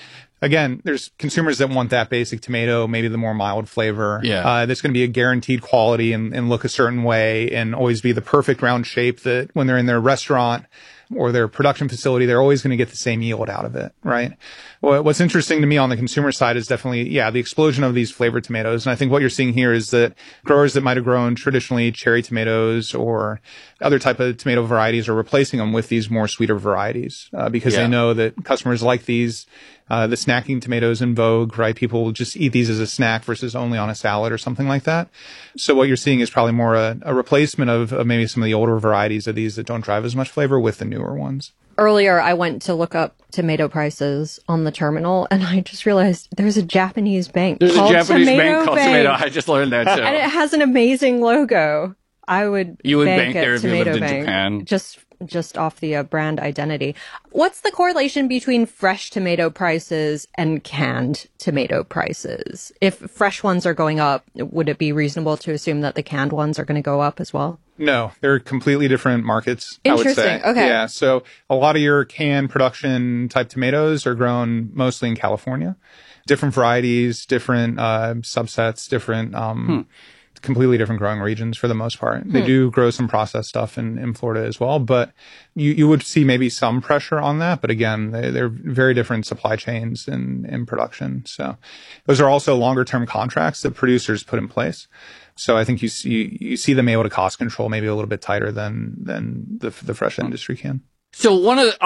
[SPEAKER 21] again, there's consumers that want that basic tomato, maybe the more mild flavor.
[SPEAKER 20] Yeah.
[SPEAKER 21] That's going to be a guaranteed quality and look a certain way and always be the perfect round shape that when they're in their restaurant or their production facility, they're always going to get the same yield out of it, right? What's interesting to me on the consumer side is definitely, the explosion of these flavored tomatoes. And I think what you're seeing here is that growers that might have grown traditionally cherry tomatoes or other type of tomato varieties are replacing them with these more sweeter varieties, because they know that customers like these. The snacking tomatoes in vogue, right? People will just eat these as a snack versus only on a salad or something like that. So what you're seeing is probably more a replacement of maybe some of the older varieties of these that don't drive as much flavor with the newer ones.
[SPEAKER 19] Earlier, I went to look up tomato prices on the terminal, and I just realized there's a Japanese bank called Tomato.
[SPEAKER 20] I just learned that too.
[SPEAKER 19] And it has an amazing logo. I would
[SPEAKER 20] bank
[SPEAKER 19] at
[SPEAKER 20] there if you
[SPEAKER 19] Tomato
[SPEAKER 20] lived in
[SPEAKER 19] Bank,
[SPEAKER 20] Japan.
[SPEAKER 19] just off the brand identity. What's the correlation between fresh tomato prices and canned tomato prices? If fresh ones are going up, would it be reasonable to assume that the canned ones are going to go up as well?
[SPEAKER 21] No, they're completely different markets, I would say.
[SPEAKER 19] Okay.
[SPEAKER 21] Yeah, so a lot of your canned production type tomatoes are grown mostly in California. Different varieties, different subsets, different completely different growing regions for the most part. They do grow some processed stuff in Florida as well, but you would see maybe some pressure on that. But again, they're very different supply chains in production. So those are also longer term contracts that producers put in place. So I think you see them able to cost control maybe a little bit tighter than the fresh industry can.
[SPEAKER 20] So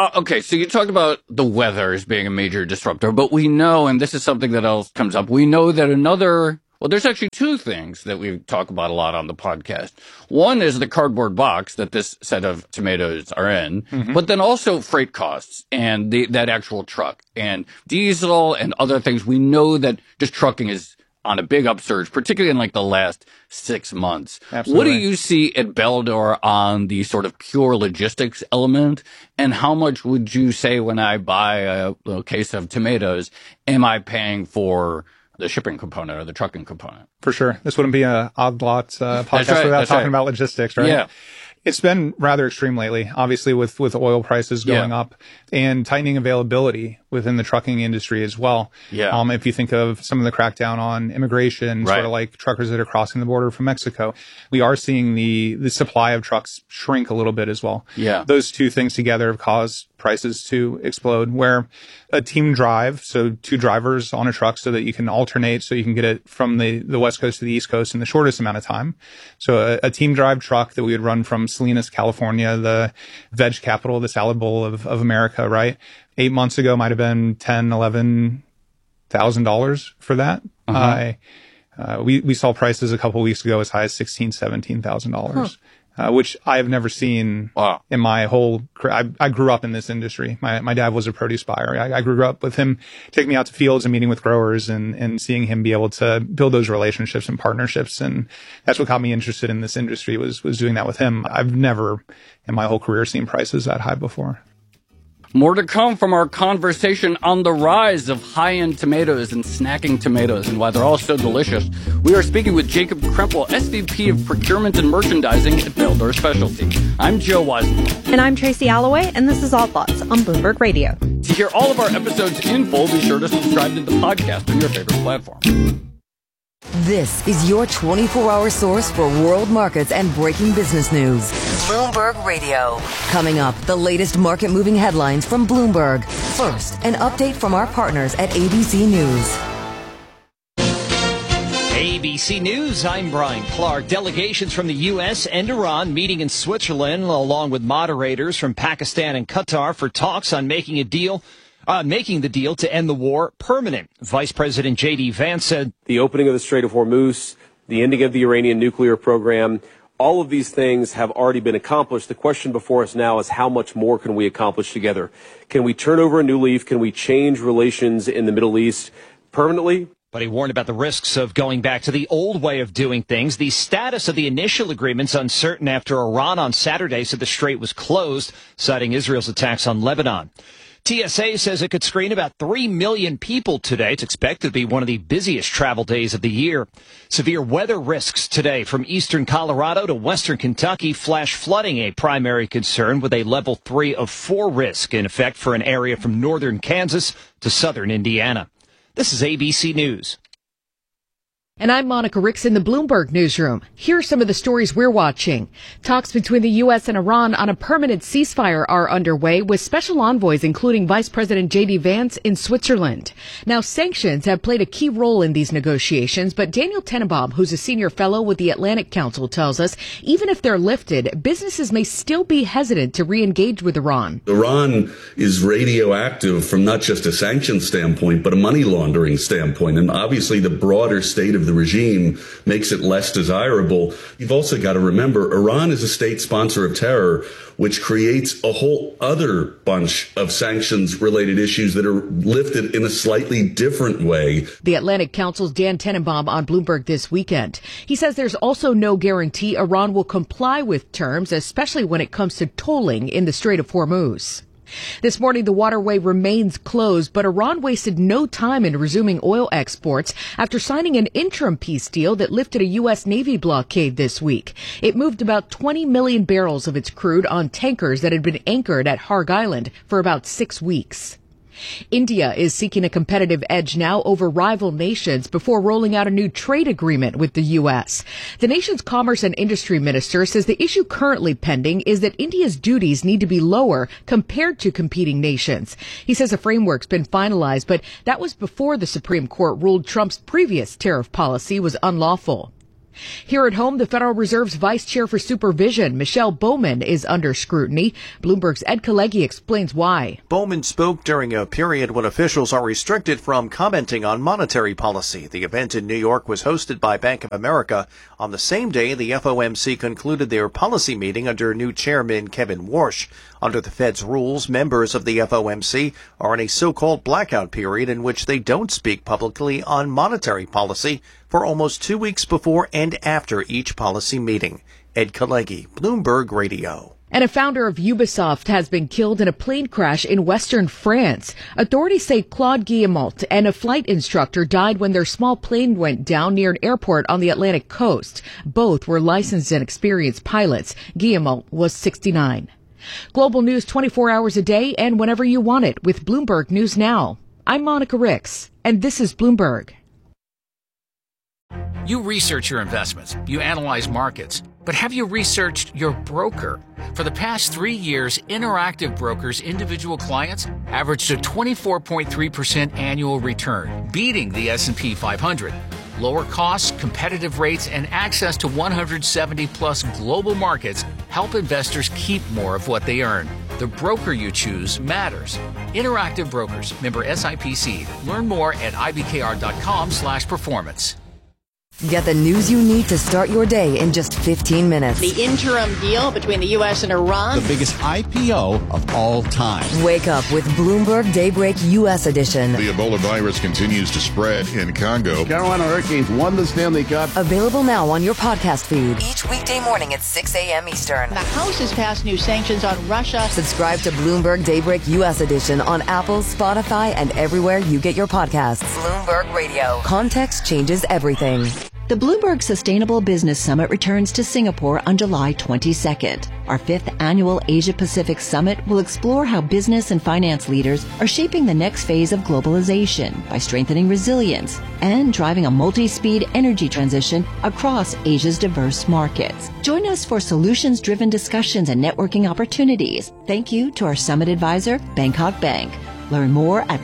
[SPEAKER 20] so you talked about the weather as being a major disruptor, but we know, and this is something that else comes up, we know that there's actually two things that we talk about a lot on the podcast. One is the cardboard box that this set of tomatoes are in, but then also freight costs and that actual truck and diesel and other things. We know that just trucking is on a big upsurge, particularly in like the last 6 months.
[SPEAKER 21] Absolutely.
[SPEAKER 20] What do you see at Beldor on the sort of pure logistics element? And how much would you say when I buy a case of tomatoes, am I paying for the shipping component or the trucking component?
[SPEAKER 21] For sure. This wouldn't be a Odd Lots podcast without talking about logistics, right?
[SPEAKER 20] Yeah.
[SPEAKER 21] It's been rather extreme lately, obviously with oil prices going up and tightening availability within the trucking industry as well.
[SPEAKER 20] Yeah.
[SPEAKER 21] If you think of some of the crackdown on immigration, sort of like truckers that are crossing the border from Mexico, we are seeing the supply of trucks shrink a little bit as well.
[SPEAKER 20] Yeah.
[SPEAKER 21] Those two things together have caused prices to explode, where a team drive, so 2 drivers on a truck so that you can alternate, so you can get it from the West Coast to the East Coast in the shortest amount of time. So a team drive truck that we would run from Salinas, California, the veg capital, the salad bowl of America, right? 8 months ago might have been $10,000, $11,000 for that. We saw prices a couple of weeks ago as high as $16,000, $17,000. Which I have never seen in my whole career. I grew up in this industry. My dad was a produce buyer. I grew up with him taking me out to fields and meeting with growers and seeing him be able to build those relationships and partnerships. And that's what got me interested in this industry was doing that with him. I've never in my whole career seen prices that high before.
[SPEAKER 20] More to come from our conversation on the rise of high-end tomatoes and snacking tomatoes and why they're all so delicious. We are speaking with Jacob Krempel, SVP of Procurement and Merchandising at Beldor Specialty. I'm Joe Weisenthal.
[SPEAKER 19] And I'm Tracy Alloway, and this is Odd Lots on Bloomberg Radio.
[SPEAKER 20] To hear all of our episodes in full, be sure to subscribe to the podcast on your favorite platform.
[SPEAKER 8] This is your 24-hour source for world markets and breaking business news. Bloomberg Radio. Coming up, the latest market-moving headlines from Bloomberg. First, an update from our partners at ABC News.
[SPEAKER 5] ABC News, I'm Brian Clark. Delegations from the U.S. and Iran meeting in Switzerland, along with moderators from Pakistan and Qatar for talks on making the deal to end the war permanent. Vice President J.D. Vance said
[SPEAKER 1] the opening of the Strait of Hormuz, the ending of the Iranian nuclear program, all of these things have already been accomplished. The question before us now is how much more can we accomplish together? Can we turn over a new leaf? Can we change relations in the Middle East permanently?
[SPEAKER 5] But he warned about the risks of going back to the old way of doing things. The status of the initial agreement's uncertain after Iran on Saturday said the strait was closed, citing Israel's attacks on Lebanon. TSA says it could screen about 3 million people today. It's expected to be one of the busiest travel days of the year. Severe weather risks today from eastern Colorado to western Kentucky. Flash flooding a primary concern with a level 3 of 4 risk in effect for an area from northern Kansas to southern Indiana. This is ABC News.
[SPEAKER 13] And I'm Monica Ricks in the Bloomberg newsroom. Here are some of the stories we're watching. Talks between the U.S. and Iran on a permanent ceasefire are underway with special envoys, including Vice President J.D. Vance in Switzerland. Now, sanctions have played a key role in these negotiations, but Daniel Tenenbaum, who's a senior fellow with the Atlantic Council, tells us even if they're lifted, businesses may still be hesitant to re-engage with Iran.
[SPEAKER 14] Iran is radioactive from not just a sanctions standpoint, but a money laundering standpoint. And obviously the broader state of the regime makes it less desirable. You've also got to remember, Iran is a state sponsor of terror, which creates a whole other bunch of sanctions-related issues that are lifted in a slightly different way.
[SPEAKER 13] The Atlantic Council's Dan Tenenbaum on Bloomberg this weekend. He says there's also no guarantee Iran will comply with terms, especially when it comes to tolling in the Strait of Hormuz. This morning, the waterway remains closed, but Iran wasted no time in resuming oil exports after signing an interim peace deal that lifted a U.S. Navy blockade this week. It moved about 20 million barrels of its crude on tankers that had been anchored at Harg Island for about 6 weeks. India is seeking a competitive edge now over rival nations before rolling out a new trade agreement with the U.S. The nation's commerce and industry minister says the issue currently pending is that India's duties need to be lower compared to competing nations. He says a framework's been finalized, but that was before the Supreme Court ruled Trump's previous tariff policy was unlawful. Here at home, the Federal Reserve's Vice Chair for Supervision, Michelle Bowman, is under scrutiny. Bloomberg's Ed Kalegi explains why.
[SPEAKER 15] Bowman spoke during a period when officials are restricted from commenting on monetary policy. The event in New York was hosted by Bank of America. On the same day, the FOMC concluded their policy meeting under new chairman Kevin Warsh. Under the Fed's rules, members of the FOMC are in a so-called blackout period in which they don't speak publicly on monetary policy for almost 2 weeks before and after each policy meeting. Ed Kalegi, Bloomberg Radio.
[SPEAKER 13] And a founder of Ubisoft has been killed in a plane crash in western France. Authorities say Claude Guillemot and a flight instructor died when their small plane went down near an airport on the Atlantic coast. Both were licensed and experienced pilots. Guillemot was 69. Global news 24 hours a day and whenever you want it with Bloomberg News Now. I'm Monica Ricks, and this is Bloomberg.
[SPEAKER 24] You research your investments, you analyze markets, but have you researched your broker? For the past 3 years, Interactive Brokers' individual clients averaged a 24.3% annual return, beating the S&P 500. Lower costs, competitive rates, and access to 170-plus global markets help investors keep more of what they earn. The broker you choose matters. Interactive Brokers, member SIPC. Learn more at ibkr.com/performance.
[SPEAKER 8] Get the news you need to start your day in just 15 minutes.
[SPEAKER 3] The interim deal between the U.S. and Iran.
[SPEAKER 6] The biggest IPO of all time.
[SPEAKER 8] Wake up with Bloomberg Daybreak U.S. edition.
[SPEAKER 7] The Ebola virus continues to spread in Congo.
[SPEAKER 9] Carolina Hurricanes won the Stanley Cup.
[SPEAKER 8] Available now on your podcast feed. Each weekday morning at 6 a.m. Eastern.
[SPEAKER 3] The House has passed new sanctions on Russia.
[SPEAKER 8] Subscribe to Bloomberg Daybreak U.S. edition on Apple, Spotify, and everywhere you get your podcasts. Bloomberg Radio. Context changes everything.
[SPEAKER 10] The Bloomberg Sustainable Business Summit returns to Singapore on July 22nd. Our 5th annual Asia-Pacific Summit will explore how business and finance leaders are shaping the next phase of globalization by strengthening resilience and driving a multi-speed energy transition across Asia's diverse markets. Join us for solutions-driven discussions and networking opportunities. Thank you to our summit advisor, Bangkok Bank. Learn more at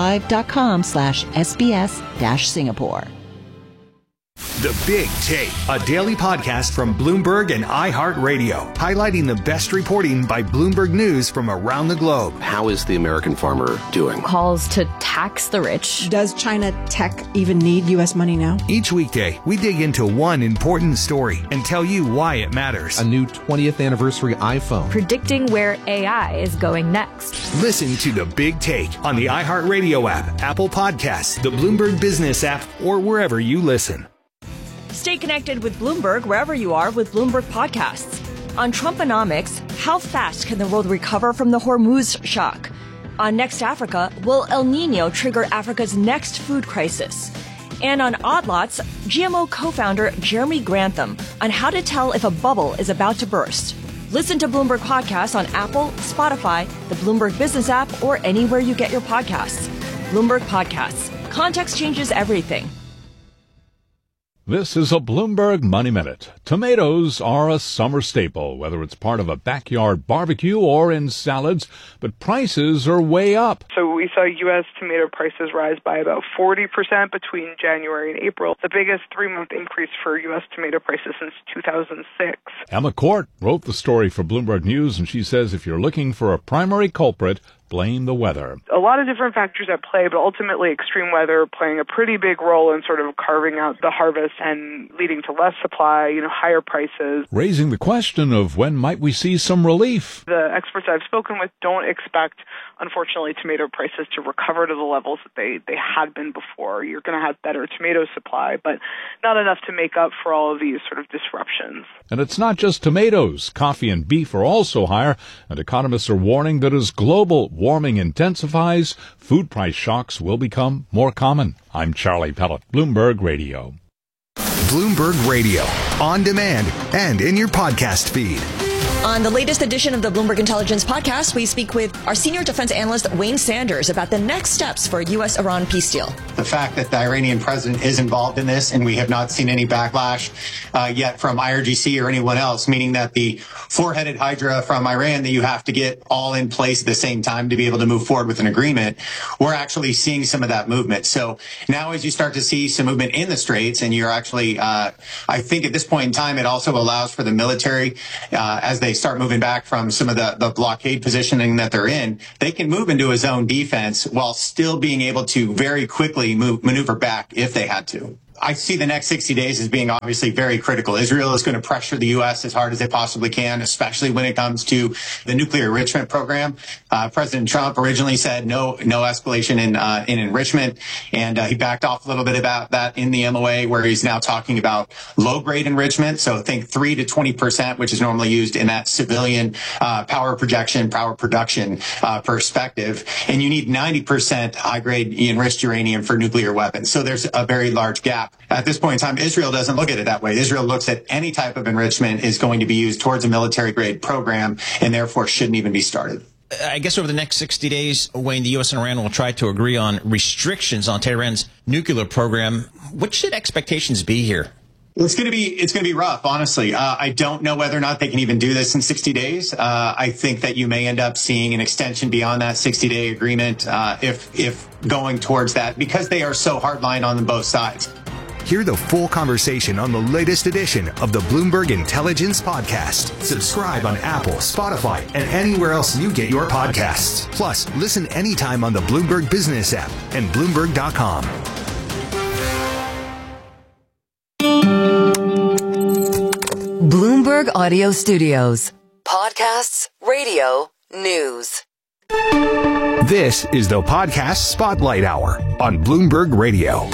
[SPEAKER 10] bloomberglive.com/SBS-Singapore.
[SPEAKER 4] The Big Take, a daily podcast from Bloomberg and iHeartRadio, highlighting the best reporting by Bloomberg News from around the globe.
[SPEAKER 11] How is the American farmer doing?
[SPEAKER 12] Calls to tax the rich.
[SPEAKER 28] Does China tech even need U.S. money now?
[SPEAKER 4] Each weekday, we dig into one important story and tell you why it matters.
[SPEAKER 29] A new 20th anniversary iPhone.
[SPEAKER 12] Predicting where AI is going next.
[SPEAKER 4] Listen to The Big Take on the iHeartRadio app, Apple Podcasts, the Bloomberg Business app, or wherever you listen.
[SPEAKER 30] Stay connected with Bloomberg wherever you are with Bloomberg Podcasts. On Trumponomics, how fast can the world recover from the Hormuz shock? On Next Africa, will El Nino trigger Africa's next food crisis? And on Odd Lots, GMO co-founder Jeremy Grantham on how to tell if a bubble is about to burst. Listen to Bloomberg Podcasts on Apple, Spotify, the Bloomberg Business app, or anywhere you get your podcasts. Bloomberg Podcasts. Context changes everything.
[SPEAKER 2] This is a Bloomberg Money Minute. Tomatoes are a summer staple, whether it's part of a backyard barbecue or in salads, but prices are way up.
[SPEAKER 16] So we saw U.S. tomato prices rise by about 40% between January and April, the biggest three-month increase for U.S. tomato prices since 2006.
[SPEAKER 2] Emma Court wrote the story for Bloomberg News, and she says if you're looking for a primary culprit, blame the weather.
[SPEAKER 16] A lot of different factors at play, but ultimately extreme weather playing a pretty big role in sort of carving out the harvest and leading to less supply, higher prices.
[SPEAKER 2] Raising the question of when might we see some relief.
[SPEAKER 16] The experts I've spoken with don't expect, unfortunately, tomato prices to recover to the levels that they had been before. You're going to have better tomato supply, but not enough to make up for all of these sort of disruptions.
[SPEAKER 2] And it's not just tomatoes. Coffee and beef are also higher, and economists are warning that as global warming intensifies, food price shocks will become more common. I'm Charlie Pellet, Bloomberg Radio.
[SPEAKER 4] Bloomberg Radio, on demand and in your podcast feed.
[SPEAKER 30] On the latest edition of the Bloomberg Intelligence Podcast, we speak with our senior defense analyst, Wayne Sanders, about the next steps for a U.S.-Iran peace deal.
[SPEAKER 17] The fact that the Iranian president is involved in this, and we have not seen any backlash yet from IRGC or anyone else, meaning that the four-headed hydra from Iran that you have to get all in place at the same time to be able to move forward with an agreement, we're actually seeing some of that movement. So now as you start to see some movement in the Straits, and you're actually, I think at this point in time, it also allows for the military, as they start moving back from some of the blockade positioning that they're in, they can move into a zone defense while still being able to very quickly maneuver back if they had to. I see the next 60 days as being obviously very critical. Israel is going to pressure the U.S. as hard as they possibly can, especially when it comes to the nuclear enrichment program. President Trump originally said no escalation in enrichment, and he backed off a little bit about that in the MOA, where he's now talking about low-grade enrichment. So think 3 to 20%, which is normally used in that civilian power production perspective. And you need 90% high-grade enriched uranium for nuclear weapons. So there's a very large gap. At this point in time, Israel doesn't look at it that way. Israel looks at any type of enrichment is going to be used towards a military-grade program and therefore shouldn't even be started.
[SPEAKER 18] I guess over the next 60 days, Wayne, the U.S. and Iran will try to agree on restrictions on Tehran's nuclear program. What should expectations be here?
[SPEAKER 17] It's going to be rough, honestly. I don't know whether or not they can even do this in 60 days. I think that you may end up seeing an extension beyond that 60-day agreement if going towards that, because they are so hardline on both sides.
[SPEAKER 4] Hear the full conversation on the latest edition of the Bloomberg Intelligence Podcast. Subscribe on Apple, Spotify, and anywhere else you get your podcasts. Plus, listen anytime on the Bloomberg Business app and Bloomberg.com.
[SPEAKER 8] Bloomberg Audio Studios. Podcasts, radio, news.
[SPEAKER 4] This is the Podcast Spotlight Hour on Bloomberg Radio.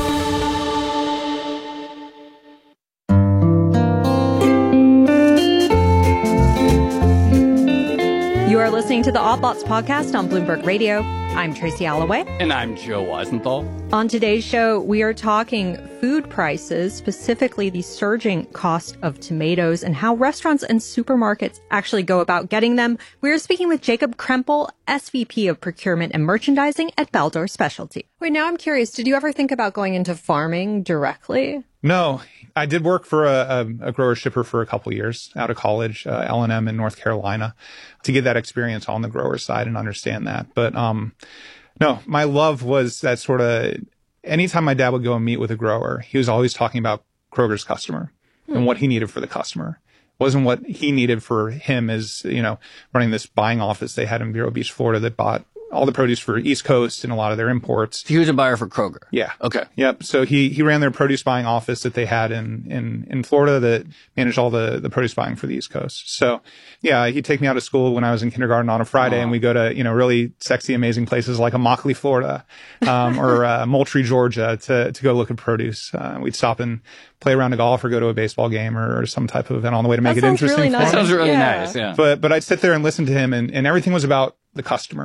[SPEAKER 19] You are listening to the Odd Lots podcast on Bloomberg Radio. I'm Tracy Alloway.
[SPEAKER 20] And I'm Joe Weisenthal.
[SPEAKER 19] On today's show, we are talking food prices, specifically the surging cost of tomatoes and how restaurants and supermarkets actually go about getting them. We are speaking with Jacob Krempel, SVP of Procurement and Merchandising at Baldor Specialty. Wait, now I'm curious, did you ever think about going into farming directly?
[SPEAKER 21] No, I did work for a grower shipper for a couple of years out of college, L&M in North Carolina, to get that experience on the grower side and understand that. But no, my love was that sort of anytime my dad would go and meet with a grower, he was always talking about Kroger's customer and what he needed for the customer. It wasn't what he needed for him as, running this buying office they had in Vero Beach, Florida, that bought all the produce for East Coast and a lot of their imports.
[SPEAKER 20] He was a buyer for Kroger.
[SPEAKER 21] Yeah.
[SPEAKER 20] Okay.
[SPEAKER 21] Yep. So he ran their produce buying office that they had in Florida that managed all the produce buying for the East Coast. So yeah, he'd take me out of school when I was in kindergarten on a Friday and we go to, really sexy, amazing places like Immokalee, Florida, or Moultrie, Georgia to go look at produce. We'd stop and play around a golf or go to a baseball game or some type of event on the way to make it interesting.
[SPEAKER 20] Really nice. That sounds really nice. Yeah.
[SPEAKER 21] But I'd sit there and listen to him and everything was about the customer.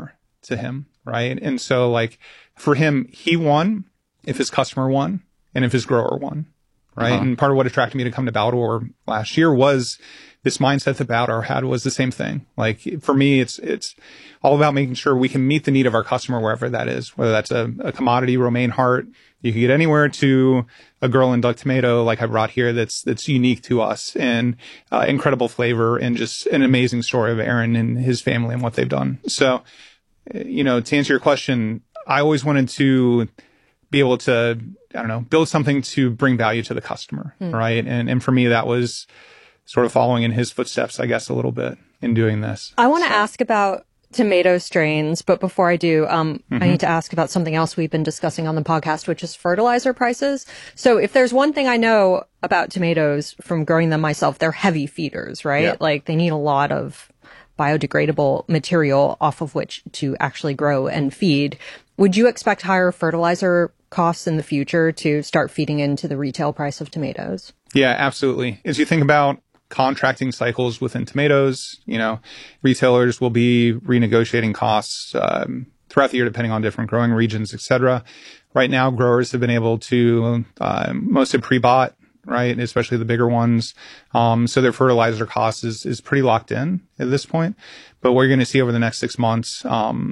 [SPEAKER 21] to him, right? And so like for him, he won if his customer won and if his grower won, right? Uh-huh. And part of what attracted me to come to Baldor last year was this mindset that Baldor had was the same thing. Like for me, it's all about making sure we can meet the need of our customer wherever that is, whether that's a commodity romaine heart. You can get anywhere to a Girl and Doug tomato like I brought here that's unique to us and incredible flavor and just an amazing story of Aaron and his family and what they've done. So, to answer your question, I always wanted to be able to, build something to bring value to the customer, right? And for me, that was sort of following in his footsteps, I guess, a little bit in doing this.
[SPEAKER 19] I want to ask about tomato strains, but before I do, I need to ask about something else we've been discussing on the podcast, which is fertilizer prices. So if there's one thing I know about tomatoes from growing them myself, they're heavy feeders, right? Yeah. Like they need a lot of biodegradable material off of which to actually grow and feed. Would you expect higher fertilizer costs in the future to start feeding into the retail price of tomatoes?
[SPEAKER 21] Yeah, absolutely. As you think about contracting cycles within tomatoes, retailers will be renegotiating costs throughout the year depending on different growing regions, et cetera. Right now, growers have been able to mostly pre-bought, right, especially the bigger ones. So their fertilizer cost is pretty locked in at this point. But what you're going to see over the next 6 months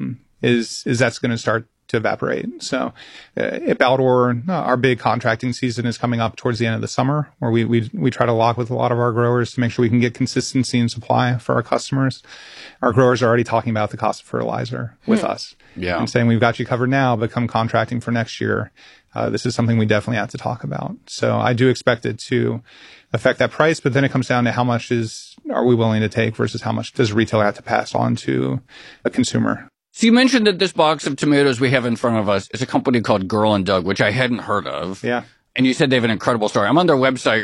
[SPEAKER 21] is that's going to start to evaporate. So at Baldor, our big contracting season is coming up towards the end of the summer, where we try to lock with a lot of our growers to make sure we can get consistency in supply for our customers. Our growers are already talking about the cost of fertilizer with us and saying, we've got you covered now, but come contracting for next year, this is something we definitely have to talk about. So I do expect it to affect that price, but then it comes down to how much are we willing to take versus how much does a retailer have to pass on to a consumer.
[SPEAKER 20] So you mentioned that this box of tomatoes we have in front of us is a company called Girl and Doug, which I hadn't heard of.
[SPEAKER 21] Yeah.
[SPEAKER 20] And you said they have an incredible story. I'm on their website